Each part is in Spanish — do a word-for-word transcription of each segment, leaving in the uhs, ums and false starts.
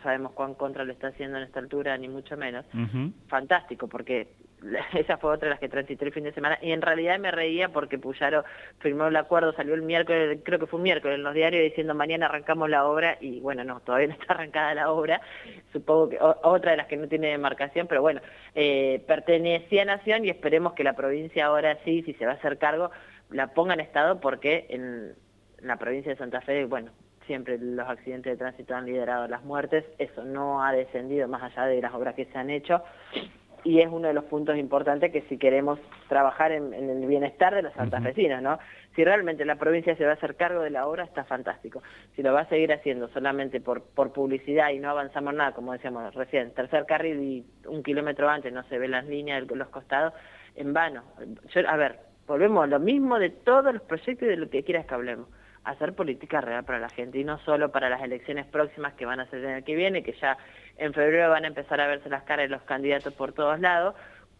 sabemos cuán contra lo está haciendo en esta altura, ni mucho menos. Uh-huh. Fantástico, porque esa fue otra de las que transité el fin de semana, y en realidad me reía porque Puyaro firmó el acuerdo, salió el miércoles, creo que fue un miércoles en los diarios diciendo mañana arrancamos la obra, y bueno, no, todavía no está arrancada la obra, supongo que o, otra de las que no tiene demarcación, pero bueno, eh, pertenecía a Nación y esperemos que la provincia ahora sí, si se va a hacer cargo, la ponga en estado, porque en la provincia de Santa Fe, bueno, siempre los accidentes de tránsito han liderado las muertes, eso no ha descendido más allá de las obras que se han hecho, y es uno de los puntos importantes que si queremos trabajar en, en el bienestar de los santafesinos, ¿no? Si realmente la provincia se va a hacer cargo de la obra, está fantástico. Si lo va a seguir haciendo solamente por, por publicidad y no avanzamos nada, como decíamos recién, tercer carril y un kilómetro antes no se ven las líneas de los costados, en vano. Yo, a ver, volvemos a lo mismo de todos los proyectos y de lo que quieras que hablemos. Hacer política real para la gente y no solo para las elecciones próximas que van a ser el año que viene, que ya en febrero van a empezar a verse las caras de los candidatos por todos lados,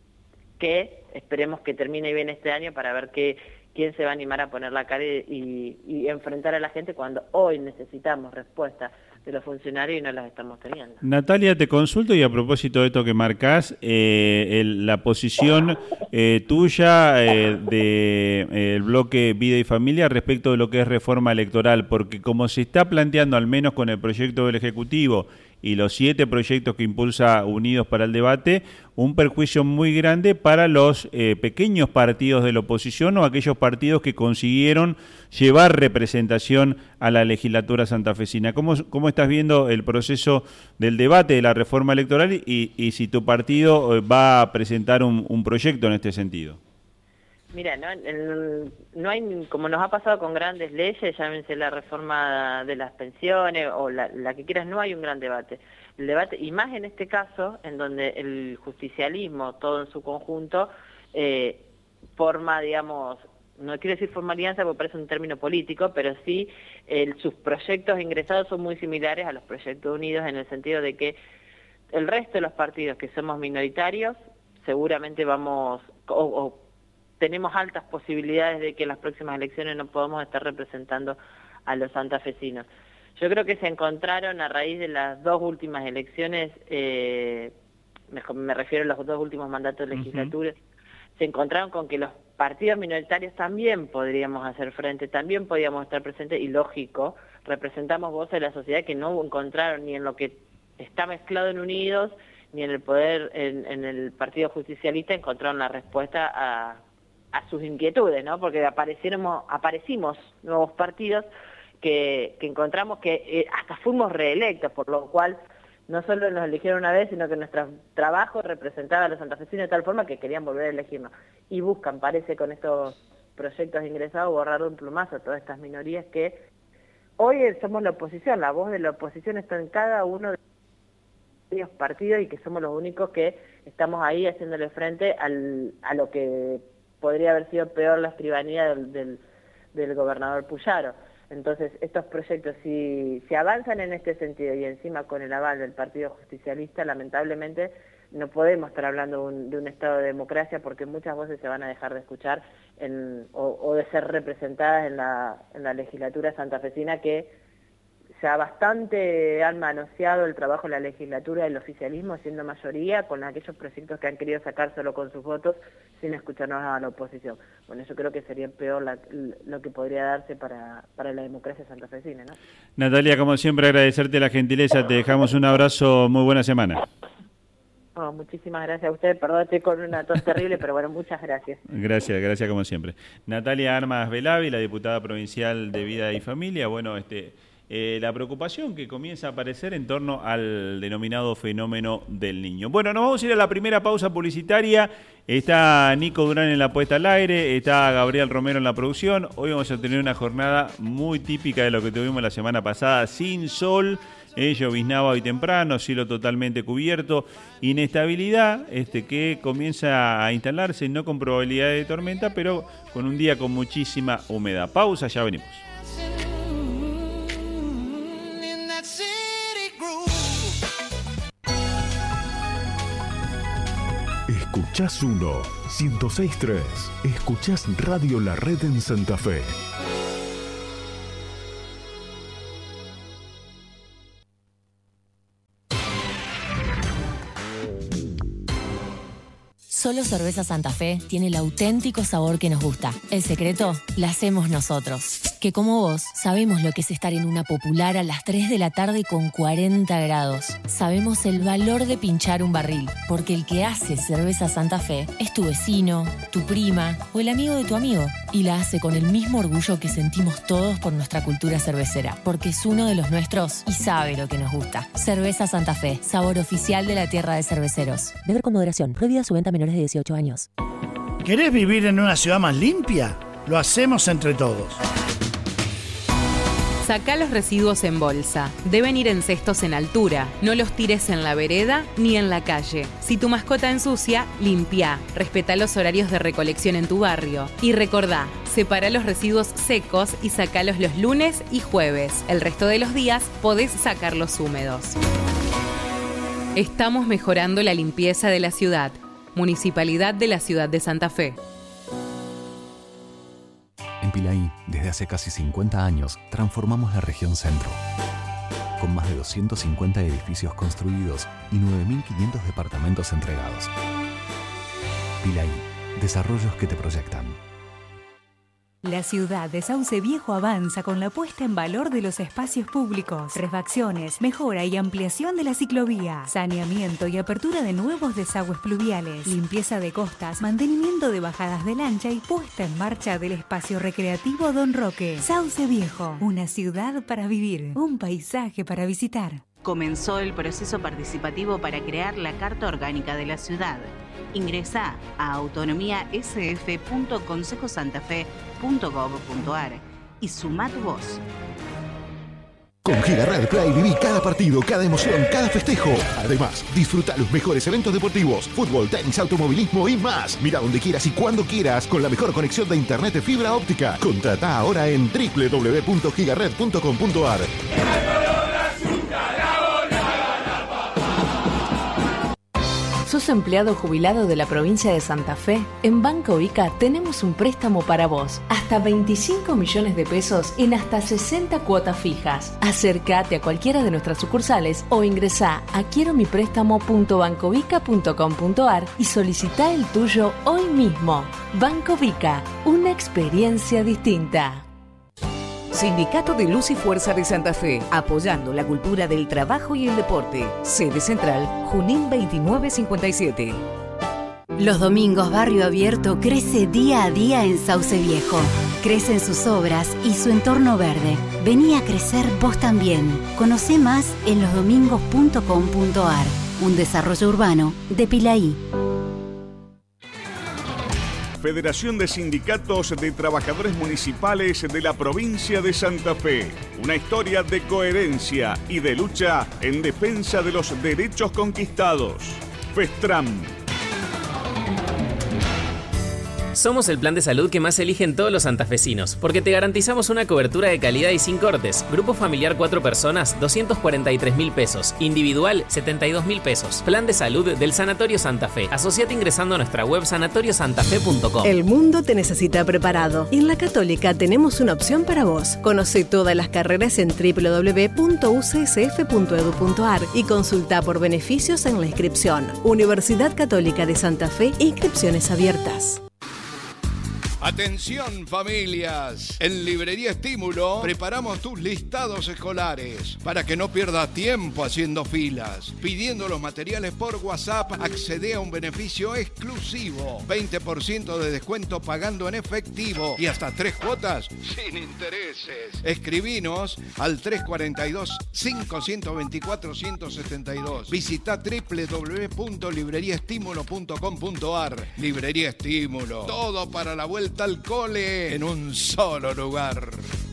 que esperemos que termine bien este año para ver qué, quién se va a animar a poner la cara y, y, y enfrentar a la gente cuando hoy necesitamos respuestas de los funcionarios y no las estamos teniendo. Natalia, te consulto, y a propósito de esto que marcás, eh, el, la posición eh, tuya eh, del de, bloque Vida y Familia respecto de lo que es reforma electoral, porque como se está planteando, al menos con el proyecto del Ejecutivo y los siete proyectos que impulsa Unidos para el Debate, un perjuicio muy grande para los eh, pequeños partidos de la oposición o aquellos partidos que consiguieron llevar representación a la legislatura santafesina. ¿Cómo, cómo estás viendo el proceso del debate de la reforma electoral y, y si tu partido va a presentar un, un proyecto en este sentido? Mira, no, el, no hay, como nos ha pasado con grandes leyes, llámense la reforma de las pensiones o la, la que quieras, no hay un gran debate. El debate, y más en este caso, en donde el justicialismo, todo en su conjunto, eh, forma, digamos, no quiero decir forma alianza porque parece un término político, pero sí el, sus proyectos ingresados son muy similares a los proyectos unidos en el sentido de que el resto de los partidos que somos minoritarios, seguramente vamos... O, o, tenemos altas posibilidades de que en las próximas elecciones no podamos estar representando a los santafesinos. Yo creo que se encontraron a raíz de las dos últimas elecciones, eh, me, me refiero a los dos últimos mandatos de legislatura, uh-huh. Se encontraron con que los partidos minoritarios también podríamos hacer frente, también podíamos estar presentes, y lógico, representamos voces de la sociedad que no encontraron ni en lo que está mezclado en Unidos, ni en el poder, en, en el Partido Justicialista, encontraron la respuesta a... a sus inquietudes, ¿no? Porque aparecieron, aparecimos nuevos partidos que, que encontramos que eh, hasta fuimos reelectos, por lo cual no solo nos eligieron una vez, sino que nuestro trabajo representaba a los santafesinos de tal forma que querían volver a elegirnos. Y buscan, parece, con estos proyectos ingresados, borrar de un plumazo a todas estas minorías que hoy somos la oposición, la voz de la oposición está en cada uno de los partidos y que somos los únicos que estamos ahí haciéndole frente al, a lo que podría haber sido peor la escribanía del, del, del gobernador Puyaro. Entonces, estos proyectos, si, si avanzan en este sentido y encima con el aval del Partido Justicialista, lamentablemente no podemos estar hablando un, de un estado de democracia porque muchas voces se van a dejar de escuchar en, o, o de ser representadas en la, en la legislatura santafesina, que ya bastante han manoseado el trabajo de la legislatura del oficialismo siendo mayoría con aquellos proyectos que han querido sacar solo con sus votos sin escucharnos a la oposición. Bueno, yo creo que sería peor la, lo que podría darse para, para la democracia santafesina, ¿no? Natalia, como siempre, agradecerte la gentileza, te dejamos un abrazo, muy buena semana. Oh, muchísimas gracias a usted, perdón, estoy con una tos terrible, pero bueno, muchas gracias. Gracias, gracias como siempre. Natalia Armas Velavi, la diputada provincial de Vida y Familia, bueno, este... Eh, la preocupación que comienza a aparecer en torno al denominado fenómeno del niño. Bueno, nos vamos a ir a la primera pausa publicitaria. Está Nico Durán en la puesta al aire, está Gabriel Romero en la producción. Hoy vamos a tener una jornada muy típica de lo que tuvimos la semana pasada, sin sol, eh, lloviznaba hoy temprano, cielo totalmente cubierto, inestabilidad este, que comienza a instalarse, no con probabilidad de tormenta, pero con un día con muchísima humedad. Pausa, ya venimos. Escuchás uno, ciento seis punto tres. Escuchás Radio La Red en Santa Fe. Solo Cerveza Santa Fe tiene el auténtico sabor que nos gusta. El secreto lo hacemos nosotros. Que como vos, sabemos lo que es estar en una popular a las tres de la tarde con cuarenta grados. Sabemos el valor de pinchar un barril, porque el que hace Cerveza Santa Fe es tu vecino, tu prima o el amigo de tu amigo. Y la hace con el mismo orgullo que sentimos todos por nuestra cultura cervecera, porque es uno de los nuestros y sabe lo que nos gusta. Cerveza Santa Fe, sabor oficial de la tierra de cerveceros. Beber con moderación. Prohibida su venta a menores de dieciocho años. ¿Querés vivir en una ciudad más limpia? Lo hacemos entre todos. Sacá los residuos en bolsa. Deben ir en cestos en altura. No los tires en la vereda ni en la calle. Si tu mascota ensucia, limpia. Respetá los horarios de recolección en tu barrio. Y recordá, separa los residuos secos y sacalos los lunes y jueves. El resto de los días podés sacarlos húmedos. Estamos mejorando la limpieza de la ciudad. Municipalidad de la Ciudad de Santa Fe. En Pilaí, desde hace casi cincuenta años, transformamos la región centro. Con más de doscientos cincuenta edificios construidos y nueve mil quinientos departamentos entregados. Pilaí, desarrollos que te proyectan. La ciudad de Sauce Viejo avanza con la puesta en valor de los espacios públicos, refacciones, mejora y ampliación de la ciclovía, saneamiento y apertura de nuevos desagües pluviales, limpieza de costas, mantenimiento de bajadas de lancha y puesta en marcha del espacio recreativo Don Roque. Sauce Viejo, una ciudad para vivir, un paisaje para visitar. Comenzó el proceso participativo para crear la Carta Orgánica de la Ciudad. Ingresá a autonomía s f punto consejo santa fe punto gov punto a r y sumá tu voz. Con Giga Red Play viví cada partido, cada emoción, cada festejo. Además, disfruta los mejores eventos deportivos, fútbol, tenis, automovilismo y más. Mira donde quieras y cuando quieras con la mejor conexión de internet de fibra óptica. Contratá ahora en doble u doble u doble u punto gigared punto com punto a r. ¿Sos empleado jubilado de la provincia de Santa Fe? En Banco Ica tenemos un préstamo para vos. Hasta veinticinco millones de pesos en hasta sesenta cuotas fijas. Acércate a cualquiera de nuestras sucursales o ingresá a quiero mi préstamo punto bancovica punto com punto a r y solicitá el tuyo hoy mismo. Banco Vica, una experiencia distinta. Sindicato de Luz y Fuerza de Santa Fe, apoyando la cultura del trabajo y el deporte. Sede central, Junín veintinueve cincuenta y siete. Los domingos Barrio Abierto crece día a día en Sauce Viejo. Crecen sus obras y su entorno verde. Vení a crecer vos también. Conocé más en los domingos punto com punto a r. Un desarrollo urbano de Pilaí. Federación de Sindicatos de Trabajadores Municipales de la provincia de Santa Fe. Una historia de coherencia y de lucha en defensa de los derechos conquistados. FESTRAM. Somos el plan de salud que más eligen todos los santafesinos, porque te garantizamos una cobertura de calidad y sin cortes. Grupo familiar cuatro personas, doscientos cuarenta y tres mil pesos. Individual, setenta y dos mil pesos. Plan de salud del Sanatorio Santa Fe. Asociate ingresando a nuestra web sanatorio santa fe punto com. El mundo te necesita preparado. En la Católica tenemos una opción para vos. Conoce todas las carreras en doble u doble u doble u punto u c s f punto e d u punto a r y consulta por beneficios en la inscripción. Universidad Católica de Santa Fe, inscripciones abiertas. Atención familias, en Librería Estímulo preparamos tus listados escolares para que no pierdas tiempo haciendo filas. Pidiendo los materiales por WhatsApp, accede a un beneficio exclusivo, veinte por ciento de descuento pagando en efectivo y hasta tres cuotas sin intereses. Escribinos al tres cuatro dos, cinco dos cuatro, uno siete dos. Visita doble u doble u doble u punto librería estímulo punto com punto a r. Librería Estímulo, todo para la vuelta al cole en un solo lugar.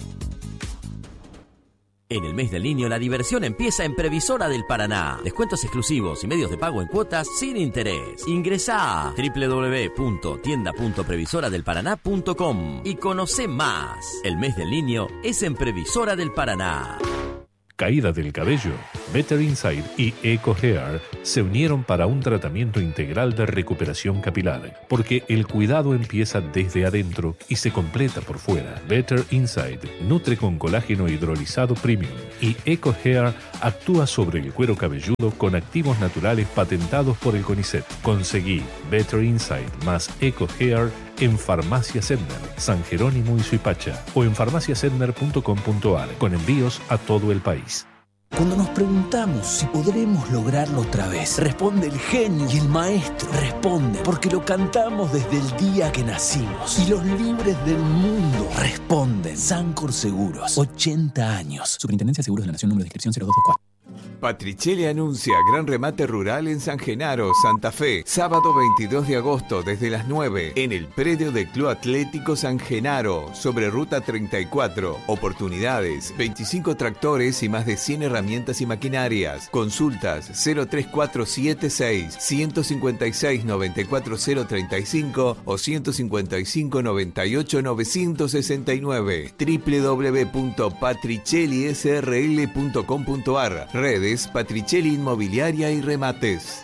En el mes del niño la diversión empieza en Previsora del Paraná. Descuentos exclusivos y medios de pago en cuotas sin interés. Ingresá a doble u doble u doble u punto tienda punto previsora del paraná punto com y conocé más. El mes del niño es en Previsora del Paraná. caída del cabello. Better Inside y Eco Hair se unieron para un tratamiento integral de recuperación capilar, porque el cuidado empieza desde adentro y se completa por fuera. Better Inside nutre con colágeno hidrolizado premium y Eco Hair actúa sobre el cuero cabelludo con activos naturales patentados por el CONICET. Conseguí Better Inside más Eco Hair en Farmacia Sedmer, San Jerónimo y Suipacha, o en farmacia sedmer punto com punto a r, con envíos a todo el país. Cuando nos preguntamos si podremos lograrlo otra vez, responde el genio y el maestro. Responde porque lo cantamos desde el día que nacimos. Y los libres del mundo responden. Sancor Seguros, ochenta años. Superintendencia de Seguros de la Nación, número de inscripción cero dos dos cuatro. Patricelli anuncia gran remate rural en San Genaro, Santa Fe, sábado veintidós de agosto desde las nueve en el predio del Club Atlético San Genaro, sobre Ruta treinta y cuatro. Oportunidades, veinticinco tractores y más de cien herramientas y maquinarias. Consultas cero tres cuatro siete seis, uno cinco seis, nueve cuatro cero tres cinco o uno cinco cinco, nueve ocho, nueve seis nueve. doble u doble u doble u punto patricelli s r l punto com punto a r. Redes Patricelli Inmobiliaria y Remates.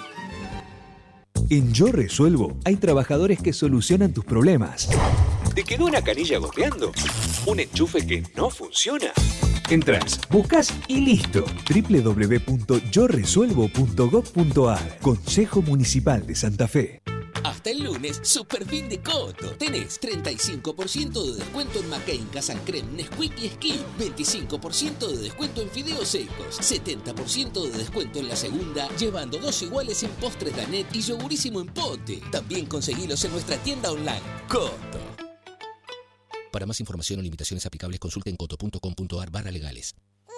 En Yo Resuelvo hay trabajadores que solucionan tus problemas. ¿Te quedó una canilla goteando? ¿Un enchufe que no funciona? Entrás, buscas y listo. doble u doble u doble u punto yo resuelvo punto gob punto a r. Consejo Municipal de Santa Fe. Hasta el lunes, super fin de Coto. Tenés treinta y cinco por ciento de descuento en McCain, Casan Creme, Nesquik y Skin. veinticinco por ciento de descuento en fideos secos. setenta por ciento de descuento en la segunda, llevando dos iguales en postres Danet y yogurísimo en pote. También conseguilos en nuestra tienda online. Coto. Para más información o limitaciones aplicables, consulten coto punto com punto a r barra legales.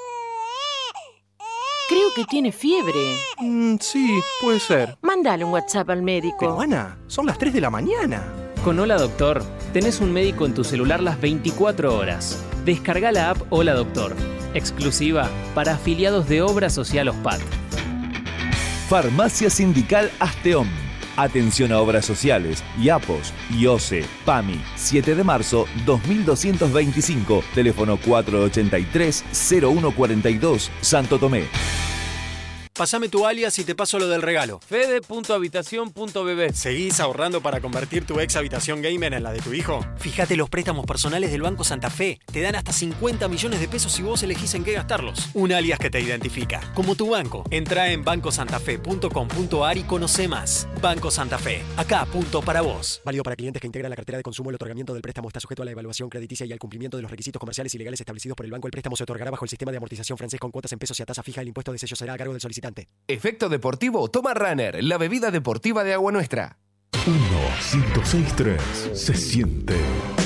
Creo que tiene fiebre. Mm, sí, puede ser. Mándale un WhatsApp al médico. Pero Ana, son las tres de la mañana. Con Hola Doctor, tenés un médico en tu celular las veinticuatro horas. Descarga la app Hola Doctor, exclusiva para afiliados de Obra Social O S P A T. Farmacia Sindical Asteón. Atención a obras sociales, IAPOS, IOSE, PAMI, siete de marzo dos mil doscientos veinticinco, teléfono cuatro ochenta y tres, cero uno cuarenta y dos, Santo Tomé. Pásame tu alias y te paso lo del regalo. Fede punto habitación punto b b. ¿Seguís ahorrando para convertir tu ex habitación gamer en la de tu hijo? Fíjate los préstamos personales del Banco Santa Fe. Te dan hasta cincuenta millones de pesos si vos elegís en qué gastarlos. Un alias que te identifica, como tu banco. Entrá en banco santa fe punto com punto a r y conoce más. Banco Santa Fe. Acá, punto para vos. Válido para clientes que integran la cartera de consumo. El otorgamiento del préstamo está sujeto a la evaluación crediticia y al cumplimiento de los requisitos comerciales y legales establecidos por el banco. El préstamo se otorgará bajo el sistema de amortización francés con cuotas en pesos y a tasa fija. El impuesto de sello será a cargo del solicitante. Efecto deportivo, toma Runner, la bebida deportiva de Agua Nuestra. uno ciento seis punto tres se siente.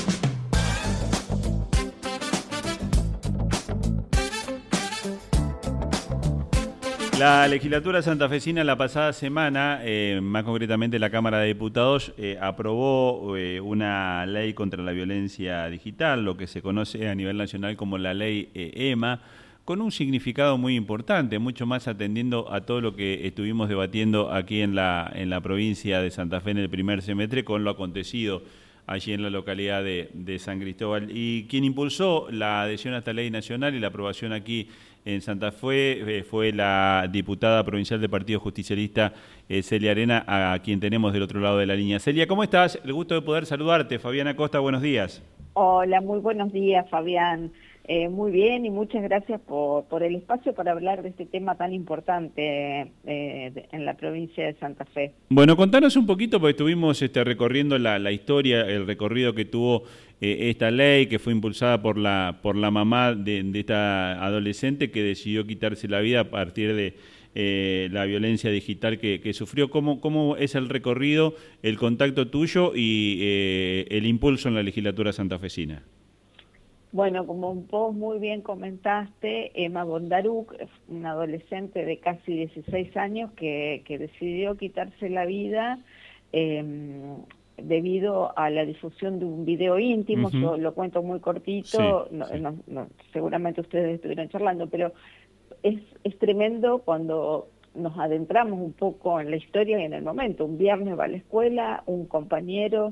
La legislatura santafesina la pasada semana, eh, más concretamente la Cámara de Diputados, eh, aprobó eh, una ley contra la violencia digital, lo que se conoce a nivel nacional como la ley eh, EMA, con un significado muy importante, mucho más atendiendo a todo lo que estuvimos debatiendo aquí en la, en la provincia de Santa Fe en el primer semestre con lo acontecido allí en la localidad de, de San Cristóbal. Y quien impulsó la adhesión a esta ley nacional y la aprobación aquí en Santa Fe eh, fue la diputada provincial del Partido Justicialista, eh, Celia Arena, a quien tenemos del otro lado de la línea. Celia, ¿cómo estás? El gusto de poder saludarte. Fabián Acosta, buenos días. Hola, muy buenos días, Fabián. Eh, muy bien y muchas gracias por, por el espacio para hablar de este tema tan importante eh, de, en la provincia de Santa Fe. Bueno, contanos un poquito, porque estuvimos este, recorriendo la, la historia, el recorrido que tuvo eh, esta ley, que fue impulsada por la, por la mamá de, de esta adolescente que decidió quitarse la vida a partir de eh, la violencia digital que, que sufrió. ¿Cómo, ¿Cómo es el recorrido, el contacto tuyo y eh, el impulso en la legislatura santafesina? Bueno, como vos muy bien comentaste, Emma Bondaruc, una adolescente de casi dieciséis años que, que decidió quitarse la vida eh, debido a la difusión de un video íntimo. Uh-huh. Yo lo cuento muy cortito, sí, no, sí. No, no, seguramente ustedes estuvieron charlando, pero es, es tremendo cuando nos adentramos un poco en la historia y en el momento. Un viernes va a la escuela, un compañero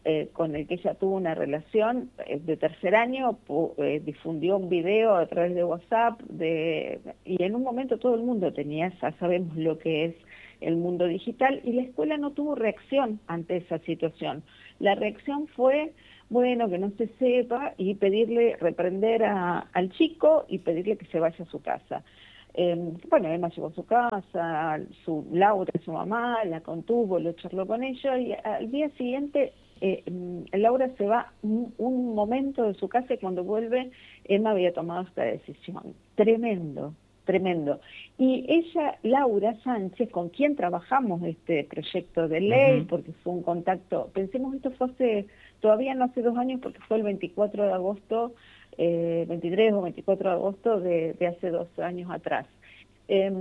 eh, con el que ella tuvo una relación eh, de tercer año, eh, difundió un video a través de WhatsApp, de, y en un momento todo el mundo tenía, ya sabemos lo que es el mundo digital, y la escuela no tuvo reacción ante esa situación. La reacción fue, bueno, que no se sepa, y pedirle, reprender a, al chico y pedirle que se vaya a su casa. Eh, bueno, Emma llegó a su casa, su Laura, su mamá, la contuvo, lo charló con ella, y al día siguiente eh, Laura se va un, un momento de su casa, y cuando vuelve Emma había tomado esta decisión. Tremendo, tremendo. Y ella, Laura Sánchez, con quien trabajamos este proyecto de ley, uh-huh. porque fue un contacto, pensemos, esto fue hace, todavía no hace dos años, porque fue el veinticuatro de agosto, eh, veintitrés o veinticuatro de agosto de, de hace dos años atrás. Eh,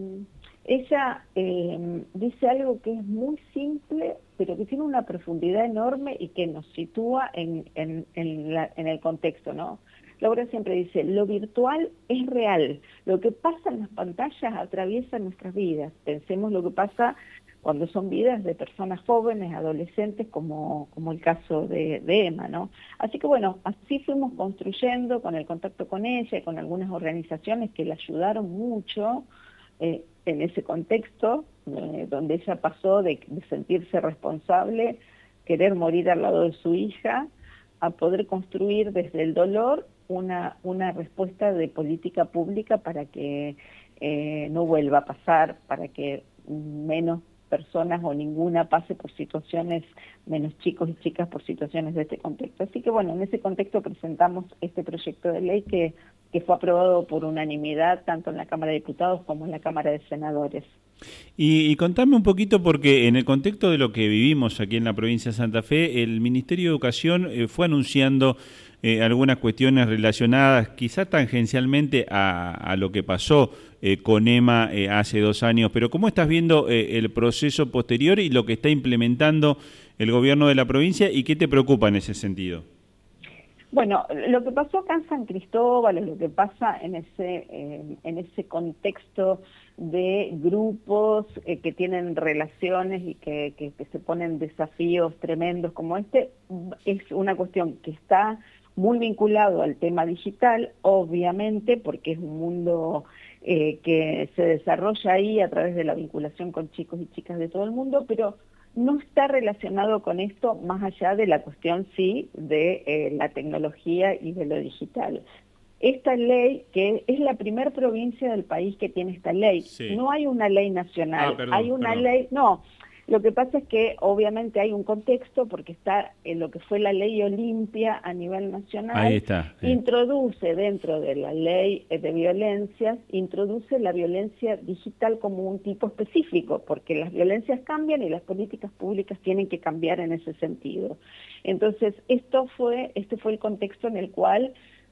ella eh, dice algo que es muy simple, pero que tiene una profundidad enorme y que nos sitúa en, en, en, la, en el contexto, ¿no? Laura siempre dice, lo virtual es real, lo que pasa en las pantallas atraviesa nuestras vidas. Pensemos lo que pasa cuando son vidas de personas jóvenes, adolescentes, como, como el caso de, de Emma, ¿no? Así que bueno, así fuimos construyendo con el contacto con ella y con algunas organizaciones que la ayudaron mucho eh, en ese contexto, eh, donde ella pasó de, de sentirse responsable, querer morir al lado de su hija, a poder construir desde el dolor una, una respuesta de política pública para que eh, no vuelva a pasar, para que menos personas o ninguna pase por situaciones, menos chicos y chicas por situaciones de este contexto. Así que bueno, en ese contexto presentamos este proyecto de ley que, que fue aprobado por unanimidad tanto en la Cámara de Diputados como en la Cámara de Senadores. Y, y contame un poquito, porque en el contexto de lo que vivimos aquí en la provincia de Santa Fe, el Ministerio de Educación eh, fue anunciando eh, algunas cuestiones relacionadas quizá tangencialmente a, a lo que pasó eh, con Emma eh, hace dos años, pero ¿cómo estás viendo eh, el proceso posterior y lo que está implementando el gobierno de la provincia y qué te preocupa en ese sentido? Bueno, lo que pasó acá en San Cristóbal, lo que pasa en ese, eh, en ese contexto de grupos eh, que tienen relaciones y que, que, que se ponen desafíos tremendos como este, es una cuestión que está muy vinculado al tema digital, obviamente, porque es un mundo eh, que se desarrolla ahí a través de la vinculación con chicos y chicas de todo el mundo, pero no está relacionado con esto más allá de la cuestión, sí, de eh, la tecnología y de lo digital. Esta ley, que es la primer provincia del país que tiene esta ley, sí. No hay una ley nacional, ah, perdón, hay una perdón. ley, no, lo que pasa es que obviamente hay un contexto porque está en lo que fue la ley Olimpia a nivel nacional. Ahí está. Sí. Introduce dentro de la ley de violencias, introduce la violencia digital como un tipo específico, porque las violencias cambian y las políticas públicas tienen que cambiar en ese sentido. Entonces, esto fue, este fue el contexto en el cual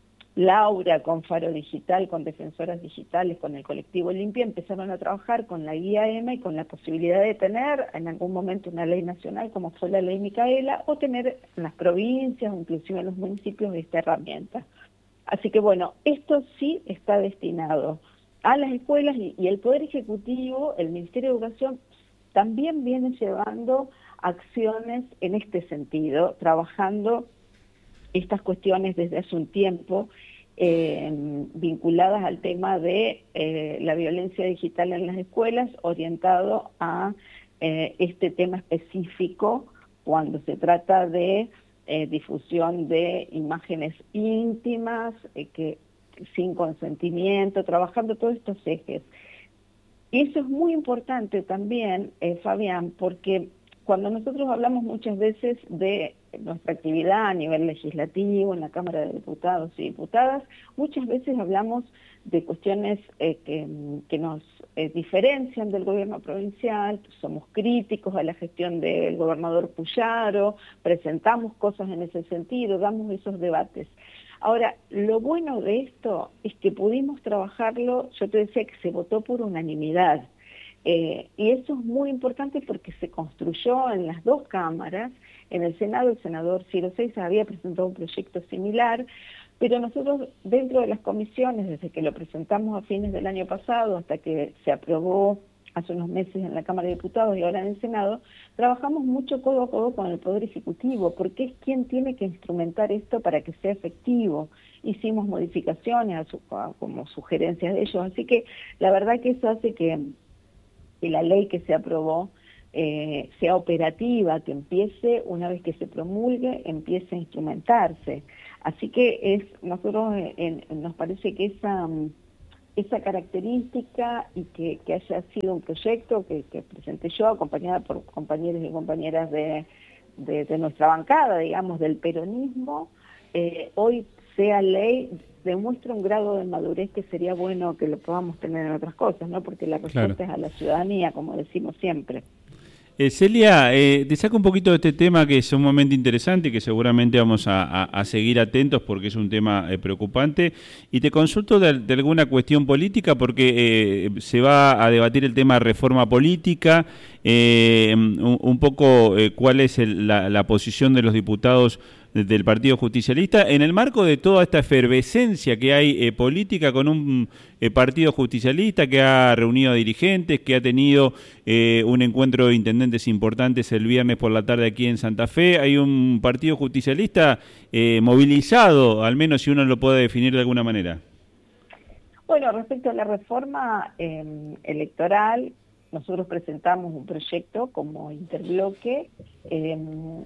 Laura, con Faro Digital, con Defensoras Digitales, con el colectivo Olimpia, empezaron a trabajar con la guía Emma y con la posibilidad de tener en algún momento una ley nacional como fue la ley Micaela, o tener en las provincias o inclusive en los municipios esta herramienta. Así que bueno, esto sí está destinado a las escuelas y, y el Poder Ejecutivo, el Ministerio de Educación, también viene llevando acciones en este sentido, trabajando estas cuestiones desde hace un tiempo eh, vinculadas al tema de eh, la violencia digital en las escuelas, orientado a eh, este tema específico cuando se trata de eh, difusión de imágenes íntimas, eh, que sin consentimiento, trabajando todos estos ejes. Y eso es muy importante también, eh, Fabián, porque cuando nosotros hablamos muchas veces de nuestra actividad a nivel legislativo, en la Cámara de Diputados y Diputadas, muchas veces hablamos de cuestiones eh, que, que nos eh, diferencian del gobierno provincial, somos críticos a la gestión del gobernador Puyaro, presentamos cosas en ese sentido, damos esos debates. Ahora, lo bueno de esto es que pudimos trabajarlo, yo te decía que se votó por unanimidad, Eh, y eso es muy importante porque se construyó en las dos cámaras. En el Senado el senador Ciro Seiza había presentado un proyecto similar, pero nosotros dentro de las comisiones, desde que lo presentamos a fines del año pasado hasta que se aprobó hace unos meses en la Cámara de Diputados y ahora en el Senado, trabajamos mucho codo a codo con el Poder Ejecutivo, porque es quien tiene que instrumentar esto para que sea efectivo. Hicimos modificaciones a su, a, como sugerencias de ellos, así que la verdad que eso hace que, que la ley que se aprobó eh, sea operativa, que empiece, una vez que se promulgue, empiece a instrumentarse. Así que es nosotros en, en, nos parece que esa... esa característica y que, que haya sido un proyecto que, que presenté yo, acompañada por compañeros y compañeras de, de, de nuestra bancada, digamos, del peronismo, eh, hoy sea ley, demuestra un grado de madurez que sería bueno que lo podamos tener en otras cosas, ¿no? Porque la respuesta claro. es a la ciudadanía, como decimos siempre. Eh, Celia, eh, te saco un poquito de este tema que es sumamente interesante y que seguramente vamos a, a, a seguir atentos porque es un tema eh, preocupante, y te consulto de, de alguna cuestión política porque eh, se va a debatir el tema de reforma política, eh, un, un poco eh, cuál es el, la, la posición de los diputados del Partido Justicialista en el marco de toda esta efervescencia que hay eh, política con un eh, Partido Justicialista que ha reunido a dirigentes, que ha tenido eh, un encuentro de intendentes importantes el viernes por la tarde aquí en Santa Fe. Hay un Partido Justicialista eh, movilizado, al menos si uno lo puede definir de alguna manera. Bueno, respecto a la reforma eh, electoral, nosotros presentamos un proyecto como interbloque, eh,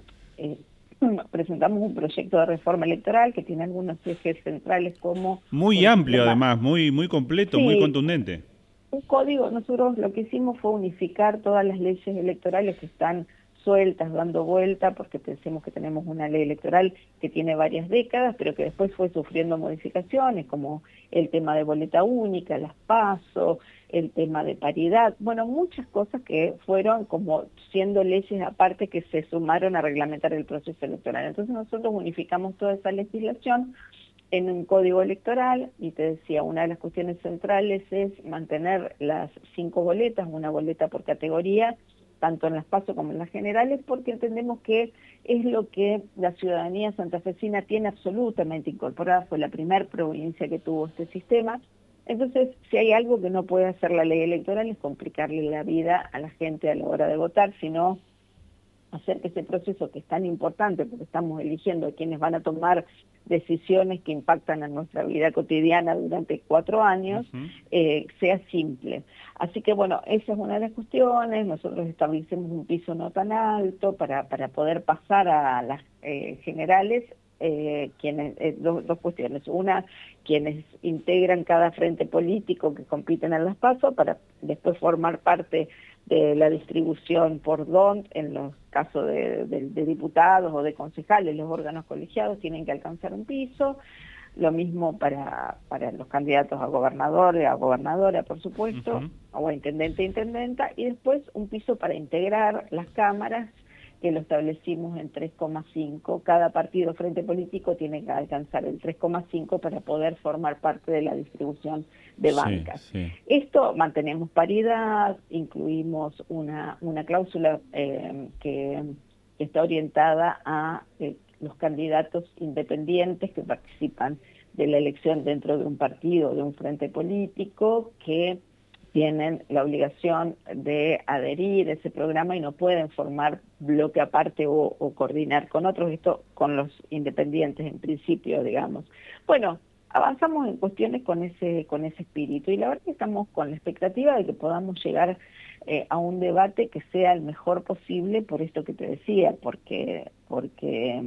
eh, presentamos un proyecto de reforma electoral que tiene algunos ejes centrales como... Muy amplio además, muy muy completo, sí, muy contundente. Un código, nosotros lo que hicimos fue unificar todas las leyes electorales que están sueltas, dando vuelta, porque pensemos que tenemos una ley electoral que tiene varias décadas, pero que después fue sufriendo modificaciones, como el tema de boleta única, las PASO, el tema de paridad, bueno, muchas cosas que fueron como siendo leyes aparte que se sumaron a reglamentar el proceso electoral. Entonces nosotros unificamos toda esa legislación en un código electoral, y te decía, una de las cuestiones centrales es mantener las cinco boletas, una boleta por categoría, tanto en las PASO como en las generales, porque entendemos que es lo que la ciudadanía santafesina tiene absolutamente incorporada, fue la primer provincia que tuvo este sistema. Entonces, si hay algo que no puede hacer la ley electoral es complicarle la vida a la gente a la hora de votar, sino hacer que ese proceso que es tan importante, porque estamos eligiendo a quienes van a tomar decisiones que impactan en nuestra vida cotidiana durante cuatro años, uh-huh. eh, sea simple. Así que bueno, esa es una de las cuestiones. Nosotros establecemos un piso no tan alto para, para poder pasar a las eh, generales. Eh, quienes eh, dos, dos cuestiones. Una, quienes integran cada frente político que compiten en las PASO para después formar parte de la distribución por D O N T en los casos de, de, de diputados o de concejales. Los órganos colegiados tienen que alcanzar un piso. Lo mismo para, para los candidatos a gobernador, a gobernadora, por supuesto, uh-huh. o a intendente e intendenta, y después un piso para integrar las cámaras, que lo establecimos en tres coma cinco. Cada partido frente político tiene que alcanzar el tres coma cinco para poder formar parte de la distribución de bancas. Sí, sí. Esto, mantenemos paridad, incluimos una, una cláusula eh, que, que está orientada a eh, los candidatos independientes que participan de la elección dentro de un partido, de un frente político, que tienen la obligación de adherir a ese programa y no pueden formar bloque aparte o, o coordinar con otros, esto con los independientes en principio, digamos. Bueno, avanzamos en cuestiones con ese, con ese espíritu, y la verdad que estamos con la expectativa de que podamos llegar eh, a un debate que sea el mejor posible, por esto que te decía, porque, porque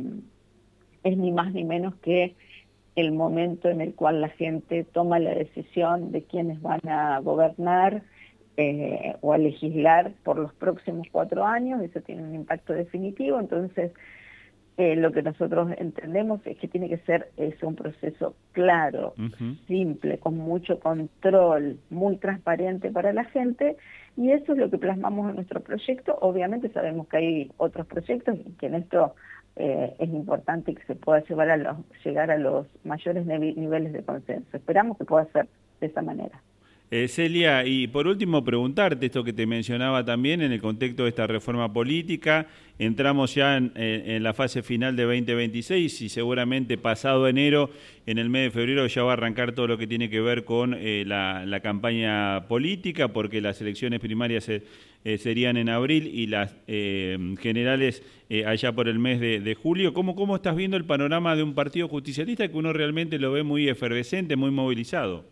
es ni más ni menos que el momento en el cual la gente toma la decisión de quiénes van a gobernar eh, o a legislar por los próximos cuatro años. Eso tiene un impacto definitivo. Entonces, eh, lo que nosotros entendemos es que tiene que ser es un proceso claro, uh-huh. simple, con mucho control, muy transparente para la gente, y eso es lo que plasmamos en nuestro proyecto. Obviamente sabemos que hay otros proyectos y que en esto Eh, es importante que se pueda llevar a los, llegar a los mayores niveles de consenso. Esperamos que pueda ser de esa manera. Eh, Celia, y por último preguntarte esto que te mencionaba también en el contexto de esta reforma política. Entramos ya en, en, en la fase final de veinte veintiséis y seguramente pasado enero, en el mes de febrero, ya va a arrancar todo lo que tiene que ver con eh, la, la campaña política, porque las elecciones primarias se, eh, serían en abril y las eh, generales eh, allá por el mes de, de julio. ¿Cómo, ¿Cómo estás viendo el panorama de un partido justicialista que uno realmente lo ve muy efervescente, muy movilizado?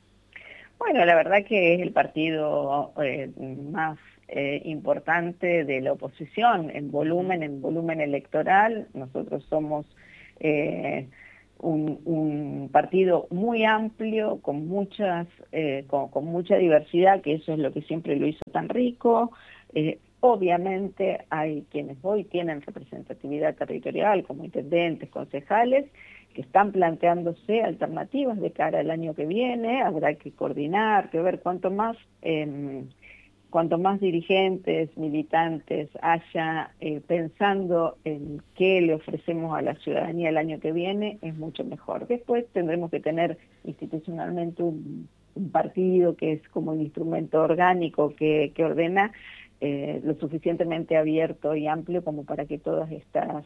Bueno, la verdad que es el partido eh, más eh, importante de la oposición en volumen, en volumen electoral. Nosotros somos eh, un, un partido muy amplio, con muchas, eh, con, con mucha diversidad, que eso es lo que siempre lo hizo tan rico. Eh, obviamente hay quienes hoy tienen representatividad territorial, como intendentes, concejales, que están planteándose alternativas de cara al año que viene. Habrá que coordinar, que ver cuánto más, eh, cuanto más dirigentes, militantes haya eh, pensando en qué le ofrecemos a la ciudadanía el año que viene, es mucho mejor. Después tendremos que tener institucionalmente un, un partido que es como un instrumento orgánico que, que ordena eh, lo suficientemente abierto y amplio como para que todas estas,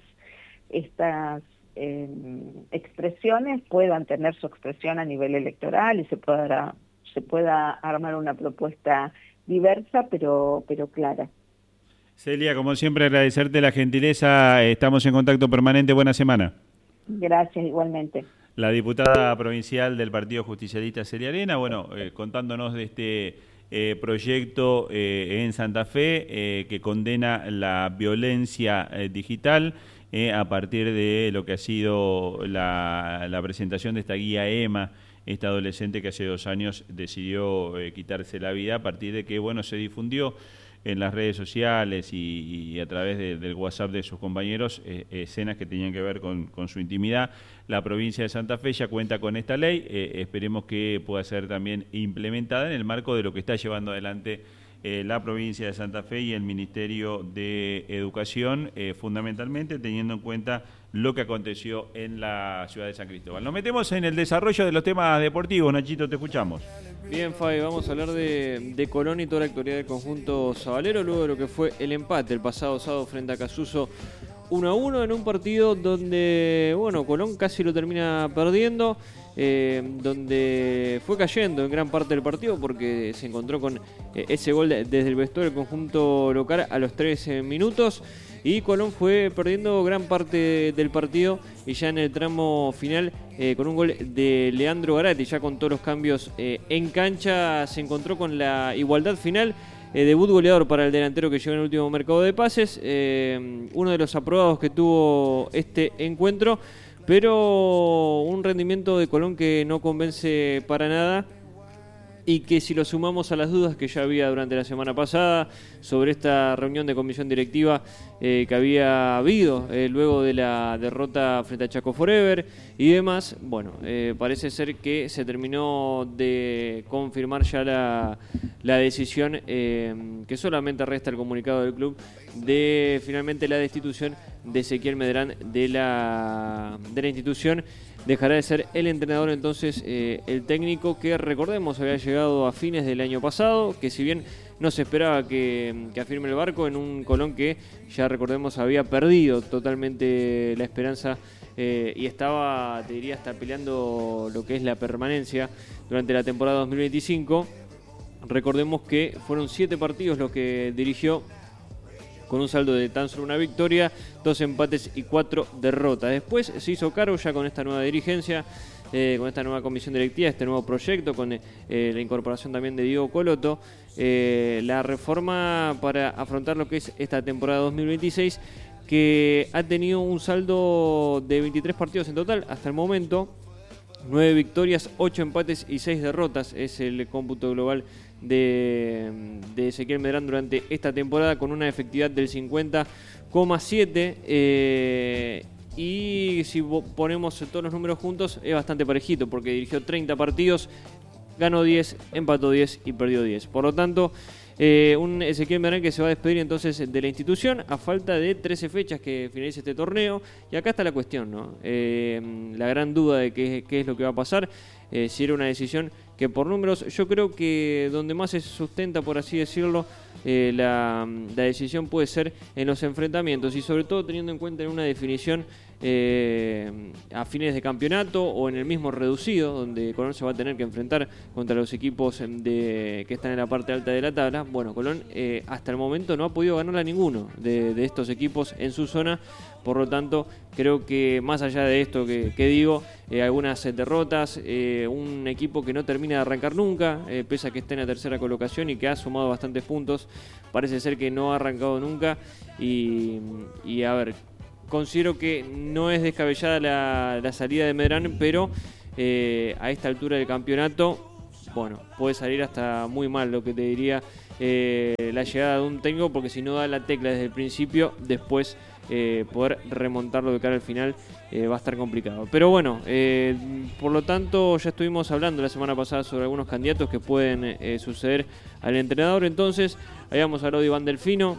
estas Eh, expresiones puedan tener su expresión a nivel electoral y se pueda, se pueda armar una propuesta diversa pero, pero clara. Celia, como siempre, agradecerte la gentileza. Estamos en contacto permanente. Buena semana. Gracias, igualmente. La diputada provincial del Partido Justicialista, Celia Arena, bueno, eh, contándonos de este eh, proyecto eh, en Santa Fe eh, que condena la violencia eh, digital. Eh, a partir de lo que ha sido la, la presentación de esta guía EMA, esta adolescente que hace dos años decidió eh, quitarse la vida a partir de que, bueno, se difundió en las redes sociales y, y a través de, del WhatsApp de sus compañeros eh, escenas que tenían que ver con, con su intimidad. La provincia de Santa Fe ya cuenta con esta ley, eh, esperemos que pueda ser también implementada en el marco de lo que está llevando adelante Eh, la provincia de Santa Fe y el Ministerio de Educación, eh, fundamentalmente teniendo en cuenta lo que aconteció en la ciudad de San Cristóbal. Nos metemos en el desarrollo de los temas deportivos. Nachito, te escuchamos. Bien, Fabi, vamos a hablar de, de Colón y toda la actualidad del conjunto sabalero, luego de lo que fue el empate el pasado sábado frente a Casuso uno a uno en un partido donde, bueno, Colón casi lo termina perdiendo, eh, donde fue cayendo en gran parte del partido porque se encontró con eh, ese gol de, desde el vestuario del conjunto local a los trece minutos y Colón fue perdiendo gran parte del partido y ya en el tramo final eh, con un gol de Leandro Garatti, ya con todos los cambios eh, en cancha, se encontró con la igualdad final. Eh, debut goleador para el delantero que llegó en el último mercado de pases, eh, uno de los aprobados que tuvo este encuentro, pero un rendimiento de Colón que no convence para nada y que si lo sumamos a las dudas que ya había durante la semana pasada sobre esta reunión de comisión directiva eh, que había habido eh, luego de la derrota frente a Chaco Forever y demás, bueno, eh, parece ser que se terminó de confirmar ya la, la decisión eh, que solamente resta el comunicado del club de finalmente la destitución de Ezequiel Medrán de la, de la institución. Dejará de ser el entrenador entonces eh, el técnico que, recordemos, había llegado a fines del año pasado, que si bien no se esperaba que, que afirme el barco en un Colón que ya recordemos había perdido totalmente la esperanza eh, y estaba, te diría, hasta peleando lo que es la permanencia durante la temporada dos mil veinticinco. Recordemos que fueron siete partidos los que dirigió con un saldo de tan solo una victoria, dos empates y cuatro derrotas. Después se hizo cargo ya con esta nueva dirigencia, eh, con esta nueva comisión directiva, este nuevo proyecto, con eh, la incorporación también de Diego Coloto, eh, la reforma para afrontar lo que es esta temporada dos mil veintiséis, que ha tenido un saldo de veintitrés partidos en total hasta el momento, nueve victorias, ocho empates y seis derrotas, es el cómputo global de, de Ezequiel Medrán durante esta temporada, con una efectividad del cincuenta coma siete eh, y si ponemos todos los números juntos es bastante parejito porque dirigió treinta partidos, ganó diez, empató diez y perdió diez. Por lo tanto, eh, un Ezequiel Medrán que se va a despedir entonces de la institución a falta de trece fechas que finalice este torneo. Y acá está la cuestión, ¿no? Eh, la gran duda de qué, qué es lo que va a pasar, eh, si era una decisión que por números. Yo creo que donde más se sustenta, por así decirlo, eh, la, la decisión puede ser en los enfrentamientos y sobre todo teniendo en cuenta en una definición eh, a fines de campeonato o en el mismo reducido, donde Colón se va a tener que enfrentar contra los equipos de, que están en la parte alta de la tabla. Bueno, Colón eh, hasta el momento no ha podido ganarle a ninguno de, de estos equipos en su zona. Por lo tanto, creo que más allá de esto que, que digo, eh, algunas eh, derrotas, eh, un equipo que no termina de arrancar nunca, eh, pese a que está en la tercera colocación y que ha sumado bastantes puntos, parece ser que no ha arrancado nunca. Y, y a ver, considero que no es descabellada la, la salida de Medrano, pero eh, a esta altura del campeonato, bueno, puede salir hasta muy mal, lo que te diría eh, la llegada de un técnico, porque si no da la tecla desde el principio, después Eh, poder remontarlo de cara al final eh, va a estar complicado. Pero bueno, eh, por lo tanto ya estuvimos hablando la semana pasada sobre algunos candidatos que pueden eh, suceder al entrenador. Entonces habíamos hablado de Iván Delfino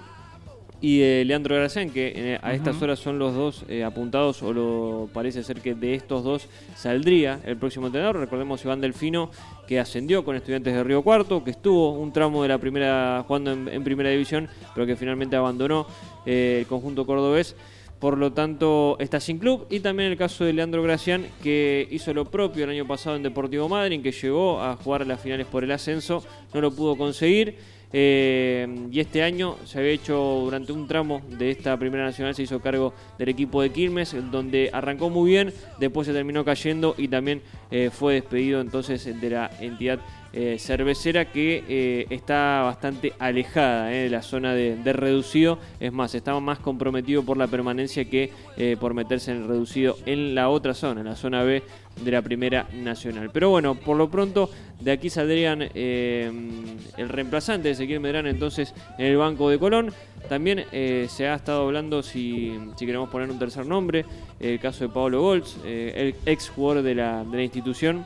y de Leandro Gracián, que eh, a estas horas son los dos eh, apuntados, o lo parece ser que de estos dos saldría el próximo entrenador. Recordemos Iván Delfino, que ascendió con Estudiantes de Río Cuarto, que estuvo un tramo de la primera jugando en, en primera división, pero que finalmente abandonó eh, el conjunto cordobés. Por lo tanto, está sin club. Y también el caso de Leandro Gracián, que hizo lo propio el año pasado en Deportivo Madryn, que llegó a jugar las finales por el ascenso, no lo pudo conseguir. Eh, y este año se había hecho durante un tramo de esta primera nacional, se hizo cargo del equipo de Quilmes, donde arrancó muy bien, después se terminó cayendo y también eh, fue despedido entonces de la entidad eh, cervecera, que eh, está bastante alejada eh, de la zona de, de reducido. Es más, estaba más comprometido por la permanencia que eh, por meterse en el reducido en la otra zona, en la zona B de la primera nacional. Pero bueno, por lo pronto de aquí saldrían eh, el reemplazante de Ezequiel Medrano entonces en el banco de Colón. También eh, se ha estado hablando si, si queremos poner un tercer nombre, el caso de Pablo Goltz, eh, el ex jugador de la, de la institución,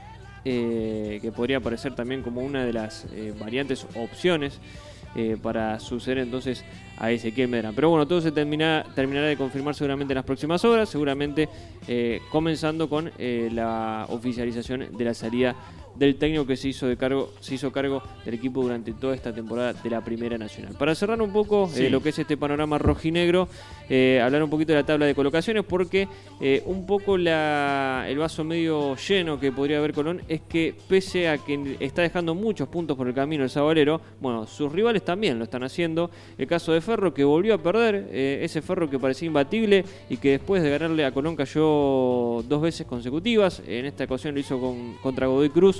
eh, que podría aparecer también como una de las eh, variantes opciones eh, para suceder entonces a Ezequiel Medrano. Pero bueno, todo se termina, terminará de confirmar seguramente en las próximas horas, seguramente eh, comenzando con eh, la oficialización de la salida del técnico que se hizo de cargo se hizo cargo del equipo durante toda esta temporada de la Primera Nacional. Para cerrar un poco sí. eh, lo que es este panorama rojinegro, eh, hablar un poquito de la tabla de colocaciones, porque eh, un poco la, el vaso medio lleno que podría haber Colón es que, pese a que está dejando muchos puntos por el camino el Sabalero, bueno, sus rivales también lo están haciendo. El caso de Ferro, que volvió a perder, eh, ese Ferro que parecía imbatible y que después de ganarle a Colón cayó dos veces consecutivas. En esta ocasión lo hizo con, contra Godoy Cruz,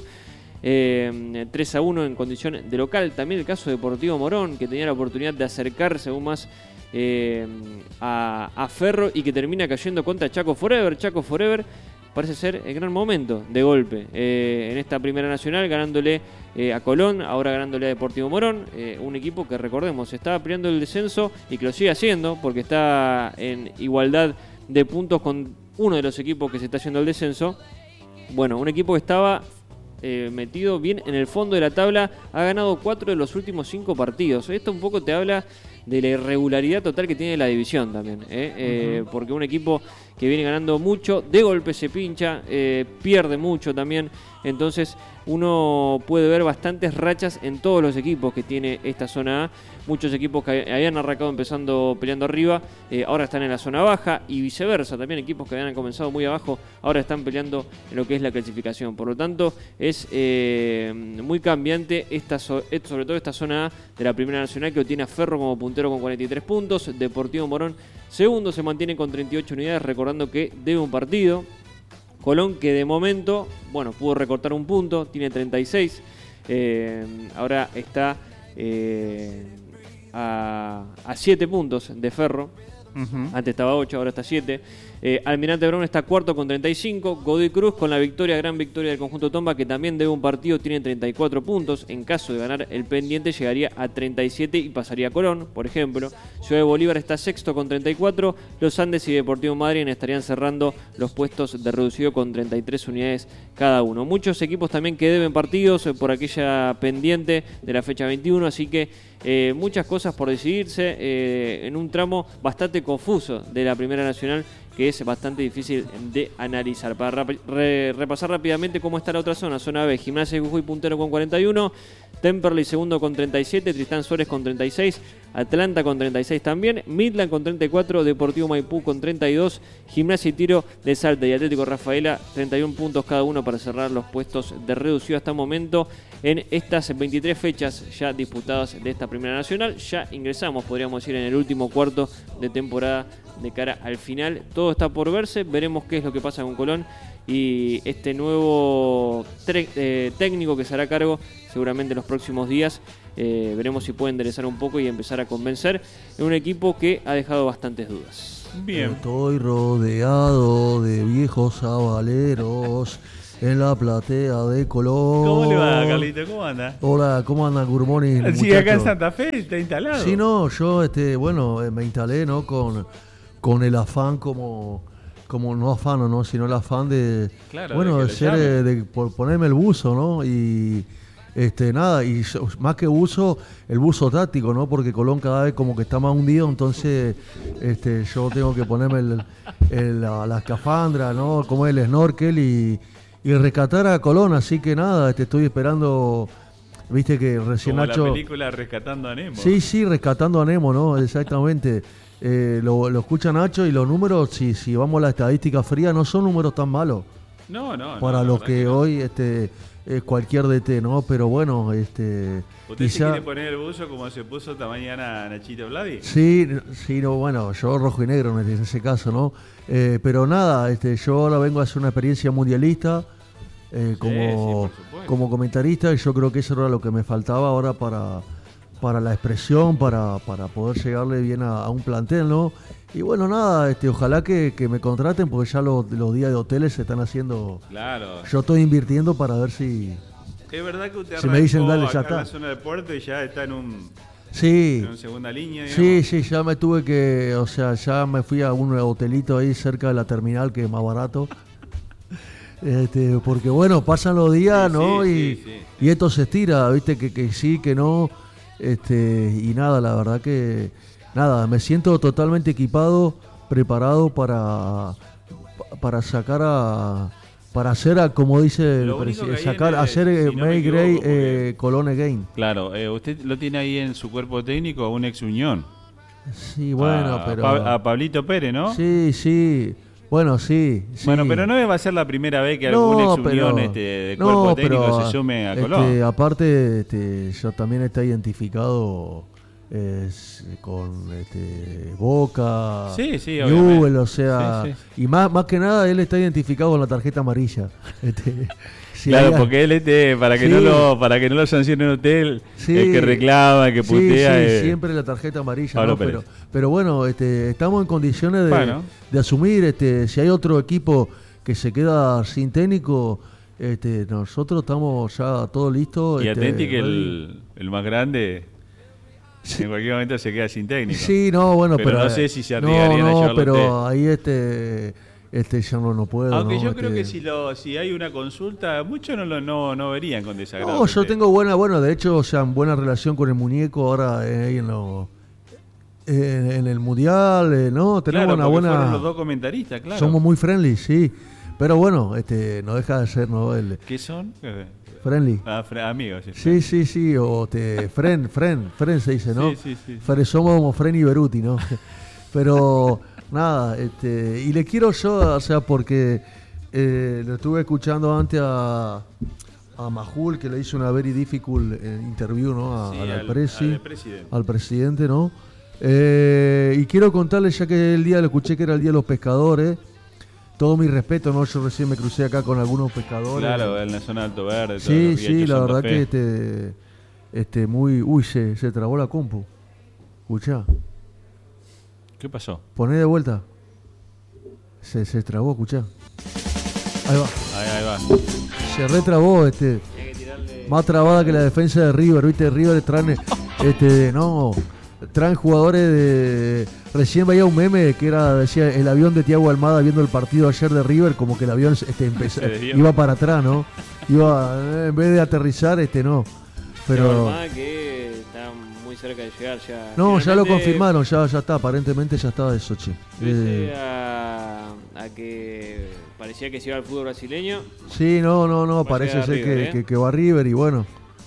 Eh, tres a uno en condición de local. También el caso de Deportivo Morón, que tenía la oportunidad de acercarse aún más eh, a, a Ferro y que termina cayendo contra Chaco Forever. Chaco Forever parece ser el gran momento de golpe eh, en esta Primera Nacional, ganándole eh, a Colón, ahora ganándole a Deportivo Morón, eh, un equipo que, recordemos, estaba peleando el descenso y que lo sigue haciendo porque está en igualdad de puntos con uno de los equipos que se está haciendo el descenso. Bueno, un equipo que estaba Eh, metido bien en el fondo de la tabla, ha ganado cuatro de los últimos cinco partidos. Esto un poco te habla de la irregularidad total que tiene la división también, ¿eh? Eh, uh-huh. Porque un equipo que viene ganando mucho, de golpe se pincha, eh, pierde mucho también. Entonces uno puede ver bastantes rachas en todos los equipos que tiene esta zona A. Muchos equipos que habían arrancado empezando peleando arriba, eh, ahora están en la zona baja, y viceversa. También equipos que habían comenzado muy abajo, ahora están peleando en lo que es la clasificación. Por lo tanto, es eh, muy cambiante, esta so- sobre todo esta zona A de la Primera Nacional, que tiene a Ferro como puntero con cuarenta y tres puntos, Deportivo Morón segundo, se mantiene con treinta y ocho unidades, recordando que debe un partido. Colón, que de momento, bueno, pudo recortar un punto, tiene treinta y seis, eh, ahora está eh, a siete puntos de Ferro. Uh-huh. Antes estaba ocho, ahora está siete. Eh, Almirante Brown está cuarto con treinta y cinco. Godoy Cruz, con la victoria, gran victoria del conjunto Tomba, que también debe un partido, tiene treinta y cuatro puntos. En caso de ganar el pendiente, llegaría a treinta y siete y pasaría a Colón, por ejemplo. Ciudad de Bolívar está sexto con treinta y cuatro. Los Andes y Deportivo Madryn estarían cerrando los puestos de reducido con treinta y tres unidades cada uno. Muchos equipos también que deben partidos por aquella pendiente de la fecha veintiuno, así que eh, muchas cosas por decidirse eh, en un tramo bastante confuso de la Primera Nacional, que es bastante difícil de analizar. Para re repasar rápidamente cómo está la otra zona, zona B, Gimnasia de Jujuy puntero con cuarenta y uno, Temperley segundo con treinta y siete, Tristán Suárez con treinta y seis, Atlanta con treinta y seis también, Midland con treinta y cuatro, Deportivo Maipú con treinta y dos, Gimnasia y Tiro de Salta y Atlético Rafaela, treinta y uno puntos cada uno para cerrar los puestos de reducido hasta el momento en estas veintitrés fechas ya disputadas de esta Primera Nacional. Ya ingresamos, podríamos decir, en el último cuarto de temporada de cara al final. Todo está por verse, veremos qué es lo que pasa con Colón y este nuevo eh, técnico que se hará cargo seguramente en los próximos días. Eh, veremos si puede enderezar un poco y empezar a convencer en un equipo que ha dejado bastantes dudas. Bien. Estoy rodeado de viejos sabaleros en la platea de Colón. ¿Cómo le va, Carlito? ¿Cómo anda? Hola, ¿cómo anda, Good morning? Sí, acá en Santa Fe está instalado. Sí, no, yo, este, bueno, me instalé, ¿no? Con, con el afán como, como no afano, ¿no? Sino el afán de, claro, bueno, de, de ser, de, de por ponerme el buzo, ¿no? Y este, nada, y más que buzo, el buzo táctico, ¿no? Porque Colón cada vez como que está más hundido, entonces, este, yo tengo que ponerme el, el, la, la escafandra, ¿no? Como el snorkel y y rescatar a Colón, así que nada, te estoy esperando, viste que recién como Nacho... la película Rescatando a Nemo. Sí, sí, Rescatando a Nemo, ¿no? Exactamente. Eh, lo, lo escucha Nacho y los números, si, si vamos a la estadística fría, no son números tan malos. No, no, Para no, los que, que no. hoy este, es cualquier D T, ¿no? Pero bueno, este... ¿Usted quizá... se quiere poner el buzo como se puso esta mañana Nachito Vladi? Sí, sí, no, bueno, yo rojo y negro en ese caso, ¿no? Eh, pero nada, este, yo ahora vengo a hacer una experiencia mundialista eh, como, sí, sí, como comentarista y yo creo que eso era lo que me faltaba ahora para, para la expresión, para, para poder llegarle bien a, a un plantel, ¿no? Y bueno, nada, este, ojalá que, que me contraten porque ya los, los días de hoteles se están haciendo. Claro. Yo estoy invirtiendo para ver si... Es verdad que usted si me dicen, dale, acá ya en está. la zona de puerto y ya está en un... Sí, en una segunda línea, digamos. sí, sí, ya me tuve que, o sea, ya me fui a un hotelito ahí cerca de la terminal que es más barato, este, porque bueno, pasan los días, Sí, ¿no? sí, y, sí, sí. y esto se estira, viste, que, que sí, que no, este, y nada, la verdad que, nada, me siento totalmente equipado, preparado para, para sacar a... Para hacer, a, como dice el Lo único presidente, que hay sacar, en el- hacer eh, si no me May equivoco, Gray porque- eh, Colón again. Claro, eh, usted lo tiene ahí en su cuerpo técnico a un ex Unión. Sí, bueno, a, pero... Pa- a Pablito Pérez, ¿no? Sí, sí. Bueno, sí, sí. Bueno, pero no va a ser la primera vez que No, algún ex pero- Unión este, de no, cuerpo técnico pero, se sume a este, Colón. aparte, este, yo también está identificado eh, con este, Boca, Sí, sí, Newell, obviamente. o sea, Sí, y más, más que nada él está identificado con la tarjeta amarilla. Este, si claro, hay- porque él este, para que Sí. no lo, para que no lo sancione un hotel, Sí. el que reclama, el que Sí, putea. sí, eh, siempre la tarjeta amarilla, Pablo ¿no? Pérez. Pero, pero bueno, este, estamos en condiciones de, Bueno. de asumir, este, si hay otro equipo que se queda sin técnico, este, nosotros estamos ya todo listo. y este, atenti que ready. el, el más grande en cualquier momento se queda sin técnico. Sí, no, bueno, pero, no sé si se no, arriesgarían a no, llevarlo pero a usted. ahí este, este ya no, no puedo. Aunque ¿no? yo creo Este, que si lo si hay una consulta, muchos no lo no, no verían con desagrado. No, yo usted. tengo buena, bueno, de hecho, o sea, buena relación con el muñeco ahora eh, ahí en lo, en, en el mundial, eh, ¿no? Tenemos Claro, una porque buena. fueron los dos comentaristas, claro. Somos muy friendly, sí. Pero bueno, este, no deja de ser, ¿no? El ¿Qué son? Eh, friendly. Ah, fre- amigos. Sí, sí, sí, o te friend, friend, friend se dice, ¿no? Sí, sí, sí. Fre- somos como Fren y Beruti, ¿no? Pero nada, este, y le quiero yo, o sea, porque eh, lo estuve escuchando antes a, a Majul, que le hizo una very difficult eh, interview, ¿no? A- Sí, al, al- presi, al presidente. al presidente, ¿no? Eh, y quiero contarles, ya que el día lo escuché que era el Día de los Pescadores, todo mi respeto, ¿no? Yo recién me crucé acá con algunos pescadores. Claro, en la zona de Alto Verde. todo Sí, lo sí, Riacho la Santa verdad Fe. que este, este, muy, uy, se, se trabó la compu. Escuchá, ¿Qué pasó? poné de vuelta. Se, se trabó, escuchá. Ahí va. Ahí, ahí va. Se retrabó, este. Más trabada que la defensa de River, viste, River traen, este, no, traen jugadores de. Recién veía un meme que era, decía, el avión de Thiago Almada viendo el partido ayer de River, como que el avión este, empezó, Se desvió. iba para atrás, ¿no? Iba, eh, en vez de aterrizar, este no. Pero. Almada que está muy cerca de llegar ya. No, ya lo Finalmente, confirmaron, ya, ya está, aparentemente ya estaba eso, che. Pese Eh, a, a que parecía que se iba al fútbol brasileño. Sí, no, no, no, parece ser River, que, ¿eh? que, que va River y bueno,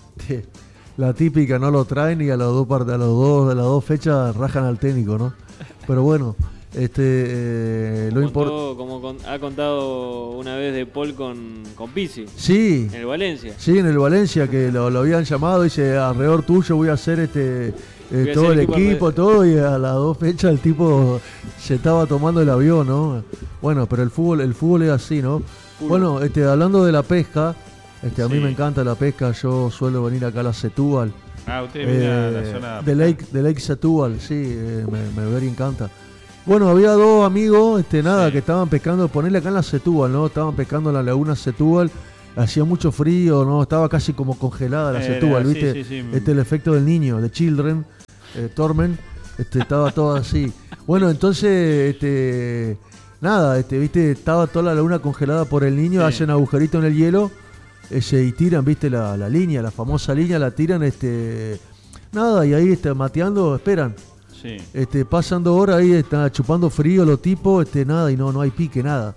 la típica no lo traen y a, los dos, part- a, los dos, a las dos fechas rajan al técnico, ¿no? Pero bueno, este eh, lo Contó, importante... como con- ha contado una vez De Paul con, con Pizzi. Sí. En el Valencia. Sí, en el Valencia, que lo, lo habían llamado y dice, alrededor tuyo voy a hacer este... Eh, Voy a todo hacer el equipo equipo, alre- todo, y a las dos fechas el tipo se estaba tomando el avión, ¿no? Bueno, pero el fútbol, el fútbol es así, ¿no? Fútbol. Bueno, este, hablando de la pesca, este, a mí Sí. me encanta la pesca, yo suelo venir acá a la Setúbal. Ah, usted viene a la zona de Lake, de Lake Setúbal, sí, eh, me, me very encanta. Bueno, había dos amigos, este, nada, que estaban pescando, ponerle acá en la Setúbal, ¿no? Estaban pescando en la laguna Setúbal. Hacía mucho frío, ¿no? Estaba casi como congelada la Era, Setúbal, sí, ¿viste? sí, sí. Este el efecto del niño, de Children, eh, Torment, este, estaba todo así. Bueno, entonces, este, nada, este, ¿viste? Estaba toda la laguna congelada por el niño, Sí. hacen agujerito en el hielo, ese, y tiran, ¿viste? La, la línea, la famosa línea, la tiran, este, nada, y ahí este, mateando, esperan. Sí. Este, pasan dos horas ahí, están chupando frío los tipos, este, nada, y no, no hay pique, nada.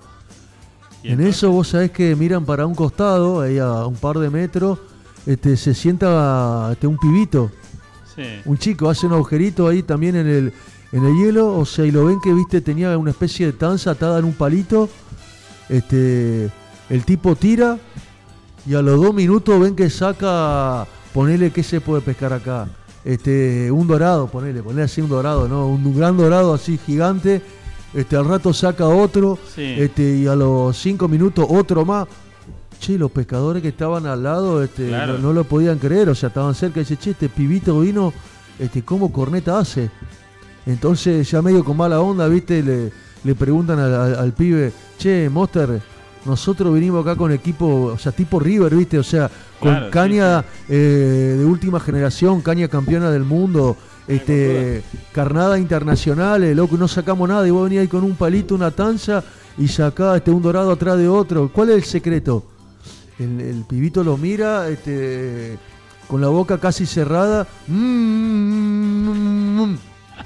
En eso vos sabés que miran para un costado, ahí a un par de metros, este, se sienta este, un pibito, Sí. un chico, hace un agujerito ahí también en el, en el hielo, o sea, y lo ven que, viste, tenía una especie de tanza atada en un palito, este, el tipo tira, y a los dos minutos ven que saca, ponele que se puede pescar acá, este, un dorado, ponele, ponele así un dorado, ¿no? Un, un gran dorado así gigante. Este, al rato saca otro, Sí. este, y a los cinco minutos otro más. Che, los pescadores que estaban al lado, este, Claro. no, no lo podían creer, o sea, estaban cerca y dice, che, este pibito vino, este, ¿cómo corneta hace? Entonces, ya medio con mala onda, viste, le, le preguntan al, al- al pibe, che, Monster, nosotros vinimos acá con equipo, o sea, tipo River, viste, o sea, con Claro, sí, caña eh, de última generación, caña campeona del mundo, este, carnada internacional, eh, loco, no sacamos nada y vos venís ahí con un palito, una tanza y sacás este, un dorado atrás de otro. ¿Cuál es el secreto? El, el pibito lo mira, este, con la boca casi cerrada. Mm, mm, mm.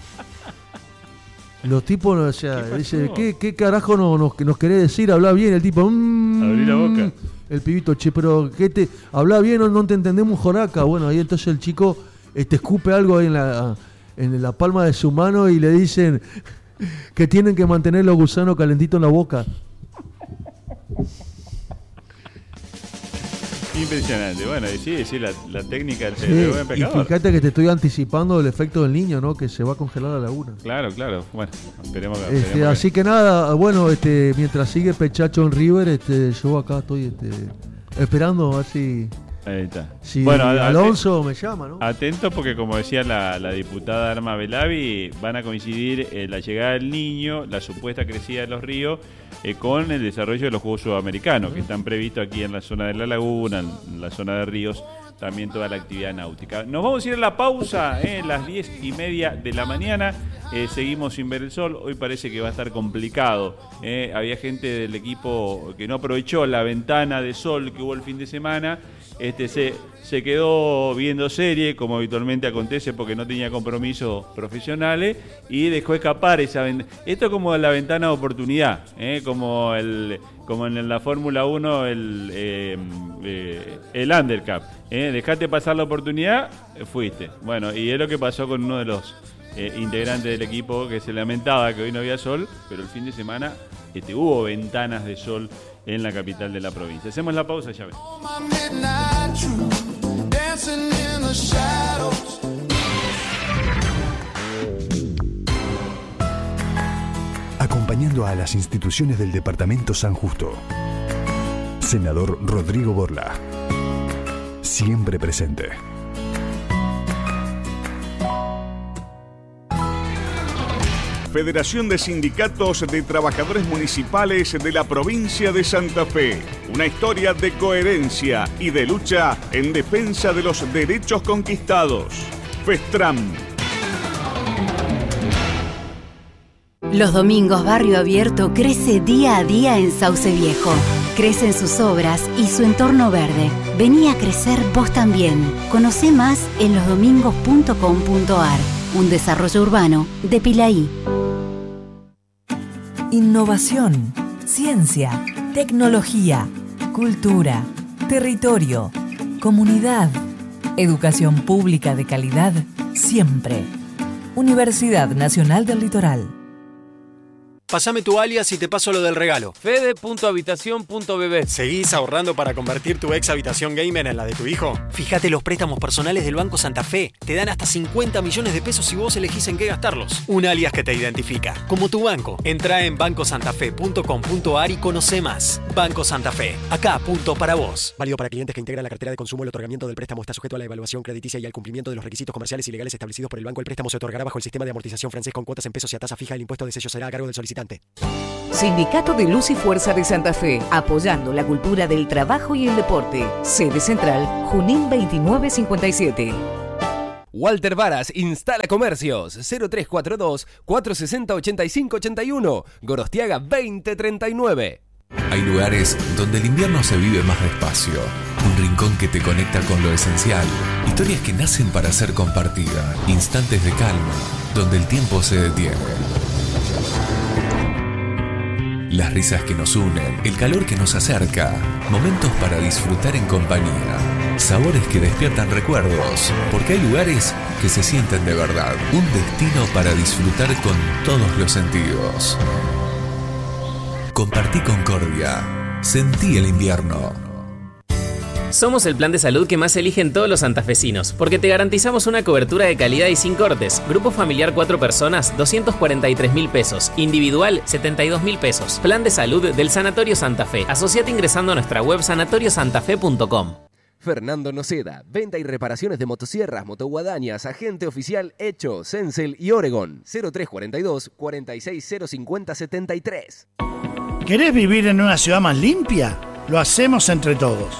Los tipos, o sea, ¿Qué dice, pasó? ¿qué, qué carajo nos, nos, nos querés decir? Habla bien, el tipo. Mm, Abrí la boca. El pibito, che, pero ¿qué te habla bien o no te entendemos, joraca? Bueno, ahí entonces el chico este, escupe algo ahí en la, en la palma de su mano y le dicen que tienen que mantener los gusanos calentitos en la boca. Impresionante. Bueno, y sí, sí, la, la técnica del, Sí, del buen y pescador. fíjate que te estoy anticipando el efecto del niño, ¿no? Que se va a congelar la laguna. Claro, claro. Bueno, esperemos que. Este, esperemos que- así que nada, bueno, este, mientras sigue Pechacho en River, este, yo acá estoy este, esperando a ver si, Ahí está. si Bueno, a- Alonso me llama, ¿no? Atento porque como decía la, la diputada Arma Belavi, van a coincidir eh, la llegada del niño, la supuesta crecida de los ríos, eh, con el desarrollo de los Juegos Sudamericanos, que están previstos aquí en la zona de la laguna, en la zona de ríos, también toda la actividad náutica. Nos vamos a ir a la pausa, eh, las diez y media de la mañana. Eh, seguimos sin ver el sol. Hoy parece que va a estar complicado. eh. Había gente del equipo que no aprovechó la ventana de sol que hubo el fin de semana. Este, se, se quedó viendo serie, como habitualmente acontece, porque no tenía compromisos profesionales, y dejó escapar esa ventana. Esto es como la ventana de oportunidad, ¿eh? como, el, como en la Fórmula uno el, eh, eh, el Undercup. ¿eh? Dejaste pasar la oportunidad, eh, fuiste. Bueno, y es lo que pasó con uno de los eh, integrantes del equipo, que se lamentaba que hoy no había sol, pero el fin de semana este, hubo ventanas de sol en la capital de la provincia. Hacemos la pausa, ya ven. Acompañando a las instituciones del Departamento San Justo. Senador Rodrigo Borla. Siempre presente. Federación de Sindicatos de Trabajadores Municipales de la provincia de Santa Fe. Una historia de coherencia y de lucha en defensa de los derechos conquistados. FESTRAM. Los domingos Barrio Abierto crece día a día en Sauce Viejo. Crecen sus obras y su entorno verde. Vení a crecer vos también. Conocé más en losdomingos punto com punto ar. Un desarrollo urbano de Pilaí. Innovación, ciencia, tecnología, cultura, territorio, comunidad, educación pública de calidad, siempre. Universidad Nacional del Litoral. Pásame tu alias y te paso lo del regalo. Fede punto habitación punto b b. ¿Seguís ahorrando para convertir tu ex habitación gamer en la de tu hijo? Fíjate los préstamos personales del Banco Santa Fe. Te dan hasta cincuenta millones de pesos si vos elegís en qué gastarlos. Un alias que te identifica, como tu banco. Entrá en banco santa fe punto com punto a r y conoce más. Banco Santa Fe. Acá, punto para vos. Válido para clientes que integran la cartera de consumo. El otorgamiento del préstamo está sujeto a la evaluación crediticia y al cumplimiento de los requisitos comerciales y legales establecidos por el banco. El préstamo se otorgará bajo el sistema de amortización francés con cuotas en pesos y a tasa fija. El impuesto de sello será a cargo del solicitante. Sindicato de Luz y Fuerza de Santa Fe, apoyando la cultura del trabajo y el deporte. Sede central, Junín veintinueve cincuenta y siete. Walter Varas instala comercios. cero tres cuatro dos, cuatro seis cero, ocho cinco ocho uno. Gorostiaga veinte treinta y nueve. Hay lugares donde el invierno se vive más despacio. Un rincón que te conecta con lo esencial. Historias que nacen para ser compartidas. Instantes de calma, donde el tiempo se detiene. Las risas que nos unen, el calor que nos acerca, momentos para disfrutar en compañía, sabores que despiertan recuerdos, porque hay lugares que se sienten de verdad, un destino para disfrutar con todos los sentidos. Compartí Concordia, sentí el invierno. Somos el plan de salud que más eligen todos los santafesinos, porque te garantizamos una cobertura de calidad y sin cortes. Grupo familiar cuatro personas, doscientos cuarenta y tres mil pesos. Individual, setenta y dos mil pesos. Plan de salud del Sanatorio Santa Fe. Asociate ingresando a nuestra web sanatorio santa fe punto com. Fernando Noceda, venta y reparaciones de motosierras, motoguadañas, agente oficial Hecho, Sensel y Oregon. cero tres cuarenta y dos, cuarenta y seis cero cincuenta setenta y tres. ¿Querés vivir en una ciudad más limpia? Lo hacemos entre todos.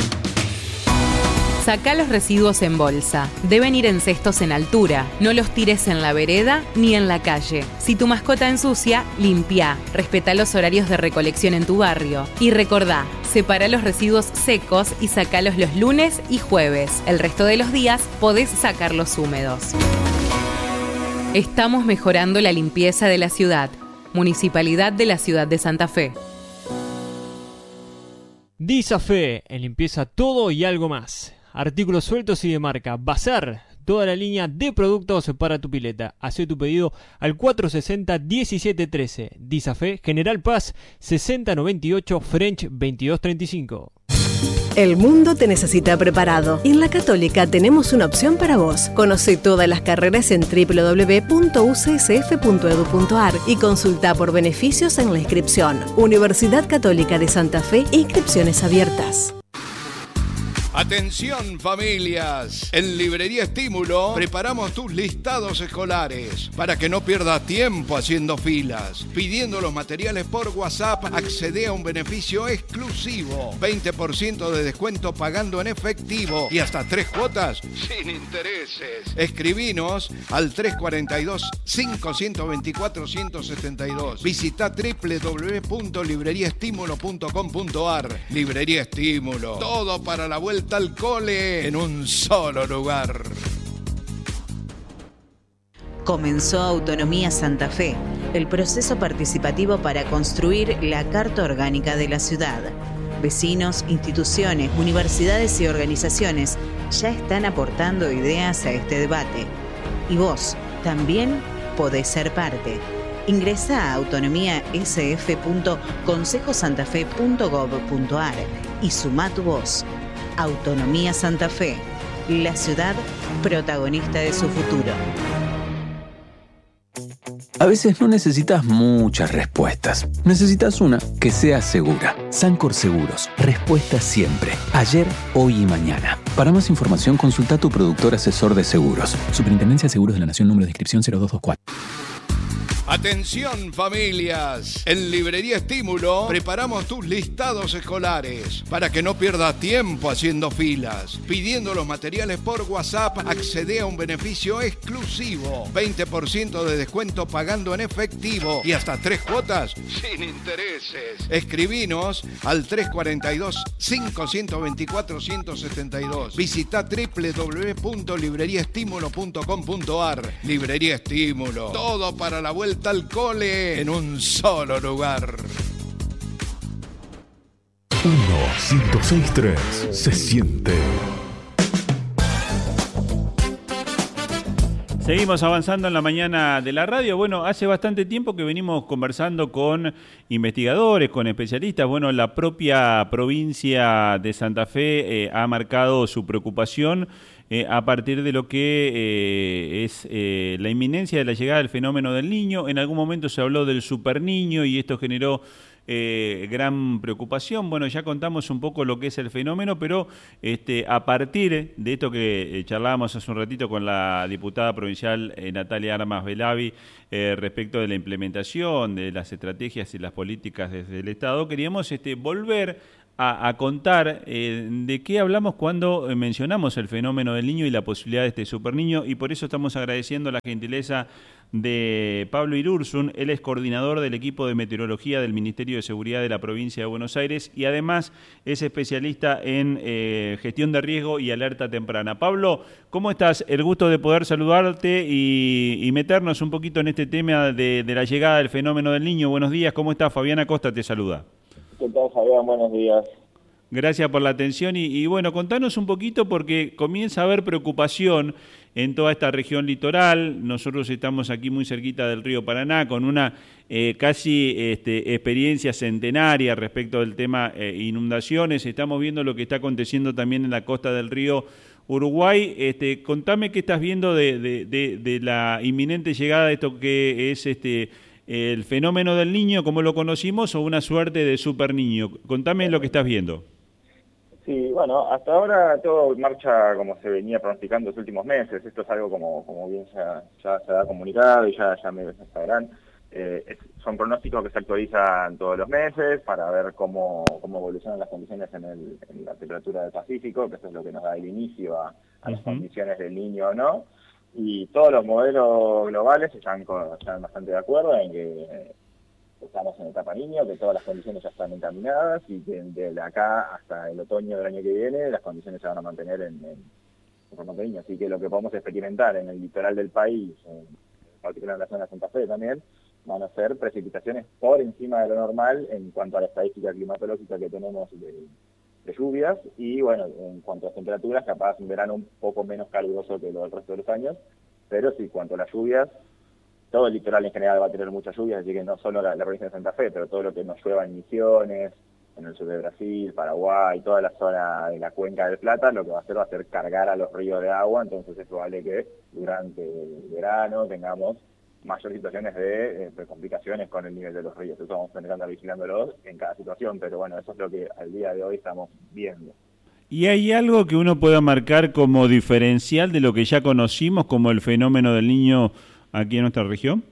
Sacá los residuos en bolsa. Deben ir en cestos en altura. No los tires en la vereda ni en la calle. Si tu mascota ensucia, limpia. Respetá los horarios de recolección en tu barrio. Y recordá, separa los residuos secos y sacalos los lunes y jueves. El resto de los días podés sacarlos húmedos. Estamos mejorando la limpieza de la ciudad. Municipalidad de la Ciudad de Santa Fe. Disafe, en limpieza todo y algo más. Artículos sueltos y de marca. Bazar, toda la línea de productos para tu pileta. Hacé tu pedido al cuatro sesenta, diecisiete trece. Disafe, General Paz, sesenta noventa y ocho, French veintidós treinta y cinco. El mundo te necesita preparado. Y en la Católica tenemos una opción para vos. Conoce todas las carreras en doble u doble u doble u punto u c s f punto e d u punto a r y consulta por beneficios en la inscripción. Universidad Católica de Santa Fe, inscripciones abiertas. Atención familias, en Librería Estímulo preparamos tus listados escolares para que no pierdas tiempo haciendo filas. Pidiendo los materiales por WhatsApp, accede a un beneficio exclusivo, veinte por ciento de descuento pagando en efectivo y hasta tres cuotas sin intereses. Escribinos al tres cuatro dos, cinco dos cuatro, uno siete dos. Visita doble u doble u doble u punto librería estímulo punto com punto a r. Librería Estímulo, todo para la vuelta al cole en un solo lugar. Comenzó Autonomía Santa Fe, el proceso participativo para construir la Carta Orgánica de la ciudad. Vecinos, instituciones, universidades y organizaciones ya están aportando ideas a este debate. Y vos también podés ser parte. Ingresá a autonomía s f punto consejo santa fe punto gov punto a r y sumá tu voz. Autonomía Santa Fe, la ciudad protagonista de su futuro. A veces no necesitas muchas respuestas. Necesitas una que sea segura. Sancor Seguros. Respuesta siempre. Ayer, hoy y mañana. Para más información, consulta a tu productor asesor de seguros. Superintendencia de Seguros de la Nación, número de inscripción cero dos dos cuatro. Atención familias, en Librería Estímulo preparamos tus listados escolares para que no pierdas tiempo haciendo filas. Pidiendo los materiales por WhatsApp, accede a un beneficio exclusivo, veinte por ciento de descuento pagando en efectivo y hasta tres cuotas sin intereses. Escribinos al tres cuatro dos, cinco dos cuatro, uno siete dos. Visita doble u doble u doble u punto librería estímulo punto com punto a r. Librería Estímulo, todo para la vuelta vuelta al cole en un solo lugar. uno ciento seis punto tres se siente. Seguimos avanzando en la mañana de la radio. Bueno, hace bastante tiempo que venimos conversando con investigadores, con especialistas. Bueno, la propia provincia de Santa Fe eh, ha marcado su preocupación eh, a partir de lo que eh, es eh, la inminencia de la llegada del fenómeno del Niño. En algún momento se habló del superniño y esto generó Eh, gran preocupación. Bueno, ya contamos un poco lo que es el fenómeno, pero este, a partir de esto que eh, charlábamos hace un ratito con la diputada provincial eh, Natalia Armas Velavi eh, respecto de la implementación de las estrategias y las políticas desde el Estado, queríamos este, volver a, a contar eh, de qué hablamos cuando mencionamos el fenómeno del niño y la posibilidad de este superniño, y por eso estamos agradeciendo la gentileza de Pablo Irursun. Él es coordinador del equipo de meteorología del Ministerio de Seguridad de la provincia de Buenos Aires y además es especialista en eh, gestión de riesgo y alerta temprana. Pablo, ¿cómo estás? El gusto de poder saludarte y, y meternos un poquito en este tema de, de la llegada del fenómeno del Niño. Buenos días, ¿cómo estás? Fabiana Costa te saluda. ¿Qué tal, Fabián? Buenos días. Gracias por la atención y, y bueno, contanos un poquito porque comienza a haber preocupación en toda esta región litoral. Nosotros estamos aquí muy cerquita del río Paraná con una eh, casi este, experiencia centenaria respecto del tema eh, inundaciones. Estamos viendo lo que está aconteciendo también en la costa del río Uruguay. Este, contame qué estás viendo de, de, de, de la inminente llegada de esto que es este el fenómeno del Niño, como lo conocimos, o una suerte de superniño. Contame lo que estás viendo. Sí, bueno, hasta ahora todo marcha como se venía pronosticando los últimos meses. Esto es algo como, como bien ya, ya se ha comunicado y ya, ya me sabrán. Eh, es, son pronósticos que se actualizan todos los meses para ver cómo, cómo evolucionan las condiciones en, el, en la temperatura del Pacífico, que eso es lo que nos da el inicio a, a las uh-huh. condiciones del Niño o no. Y todos los modelos globales están, están bastante de acuerdo en que eh, estamos en etapa niño, que todas las condiciones ya están encaminadas y que de acá hasta el otoño del año que viene las condiciones se van a mantener en, en, en formato niño. Así que lo que podemos experimentar en el litoral del país, en particular en la zona de Santa Fe también, van a ser precipitaciones por encima de lo normal en cuanto a la estadística climatológica que tenemos de, de lluvias y bueno, en cuanto a las temperaturas, capaz un verano un poco menos caluroso que lo del resto de los años, pero sí, cuanto a las lluvias, todo el litoral en general va a tener muchas lluvias, así que no solo la, la provincia de Santa Fe, pero todo lo que nos llueva en Misiones, en el sur de Brasil, Paraguay, toda la zona de la cuenca del Plata, lo que va a hacer va a hacer cargar a los ríos de agua, entonces es probable que durante el verano tengamos mayores situaciones de, eh, de complicaciones con el nivel de los ríos. Eso vamos a tener que andar vigilándolos en cada situación, pero bueno, eso es lo que al día de hoy estamos viendo. ¿Y hay algo que uno pueda marcar como diferencial de lo que ya conocimos como el fenómeno del Niño aquí en nuestra región?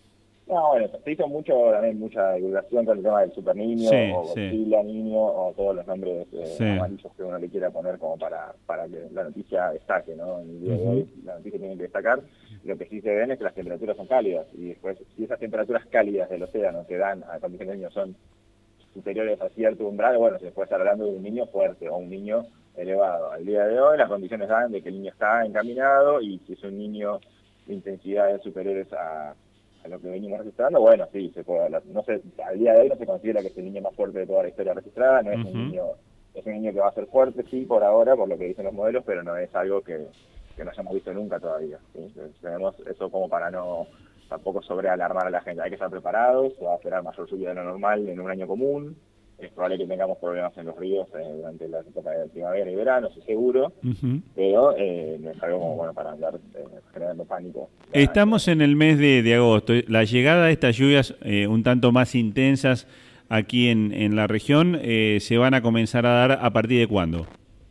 No, bueno, se hizo mucho, también mucha divulgación con el tema del superniño, sí, o Godzilla sí. Niño, o todos los nombres eh, sí. amarillos que uno le quiera poner como para, para que la noticia destaque, ¿no? En el día uh-huh. de hoy la noticia tiene que destacar. Lo que sí se ven es que las temperaturas son cálidas, y después, si esas temperaturas cálidas del océano que dan a condiciones de niño son superiores a cierto umbral, bueno, se puede estar hablando de un niño fuerte o un niño elevado. Al día de hoy las condiciones dan de que el niño está encaminado, y si es un niño de intensidades superiores a, a lo que venimos registrando, bueno, sí, se puede hablar. No sé, al día de hoy no se considera que es el niño más fuerte de toda la historia registrada, no es uh-huh. un niño, es un niño que va a ser fuerte, sí, por ahora, por lo que dicen los modelos, pero no es algo que, que no hayamos visto nunca todavía, ¿sí? Entonces, tenemos eso como para no tampoco sobrealarmar a la gente. Hay que estar preparados, se va a esperar mayor lluvia de lo normal en un año común. Es probable que tengamos problemas en los ríos eh, durante la época de primavera y verano, eso seguro, uh-huh. pero eh, no es algo como bueno para andar eh, generando pánico. Estamos en el mes de, de agosto. La llegada de estas lluvias eh, un tanto más intensas aquí en, en la región eh, se van a comenzar a dar ¿a partir de cuándo?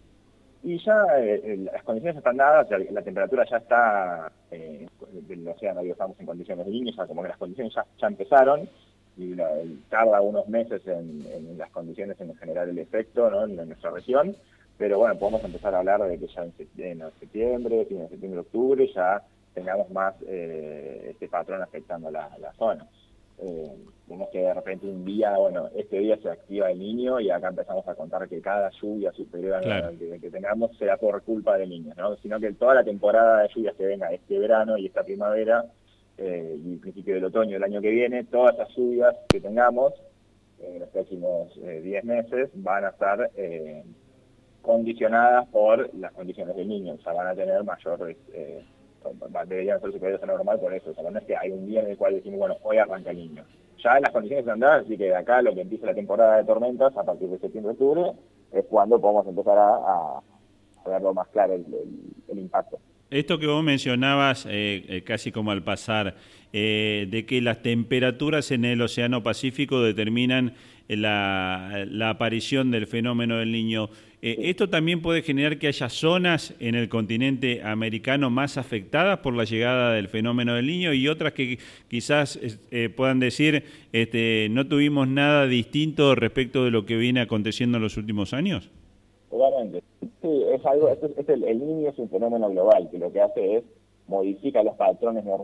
Y ya eh, las condiciones están dadas, la, la temperatura ya está, eh, del océano, digo, estamos en condiciones de niño, ya como que las condiciones ya, ya empezaron, y la, tarda unos meses en, en las condiciones en generar el efecto, ¿no? en, en nuestra región, pero bueno, podemos empezar a hablar de que ya en septiembre, en septiembre, fin de septiembre, octubre, ya tengamos más eh, este patrón afectando la, la zona. Eh, vemos que de repente un día, bueno, este día se activa el niño y acá empezamos a contar que cada lluvia superior claro. a la que, que tengamos será por culpa del niño, ¿no? Sino que toda la temporada de lluvias que venga este verano y esta primavera eh, y principio del otoño del año que viene, todas las lluvias que tengamos en los próximos diez eh, meses van a estar eh, condicionadas por las condiciones del niño, o sea, van a tener mayores, eh, deberían ser superiores a lo normal por eso, o sea, no es que hay un día en el cual decimos, bueno, hoy arranca el niño. Ya las condiciones están dadas, así que de acá lo que empieza la temporada de tormentas, a partir de septiembre-octubre, es cuando podemos empezar a, a, a verlo más claro el, el, el impacto. Esto que vos mencionabas, eh, eh, casi como al pasar, eh, de que las temperaturas en el Océano Pacífico determinan la, la aparición del fenómeno del Niño. Eh, sí. ¿Esto también puede generar que haya zonas en el continente americano más afectadas por la llegada del fenómeno del Niño y otras que quizás eh, puedan decir este, no tuvimos nada distinto respecto de lo que viene aconteciendo en los últimos años? Totalmente. Sí, es algo, es, es el, el Niño es un fenómeno global que lo que hace es modifica los patrones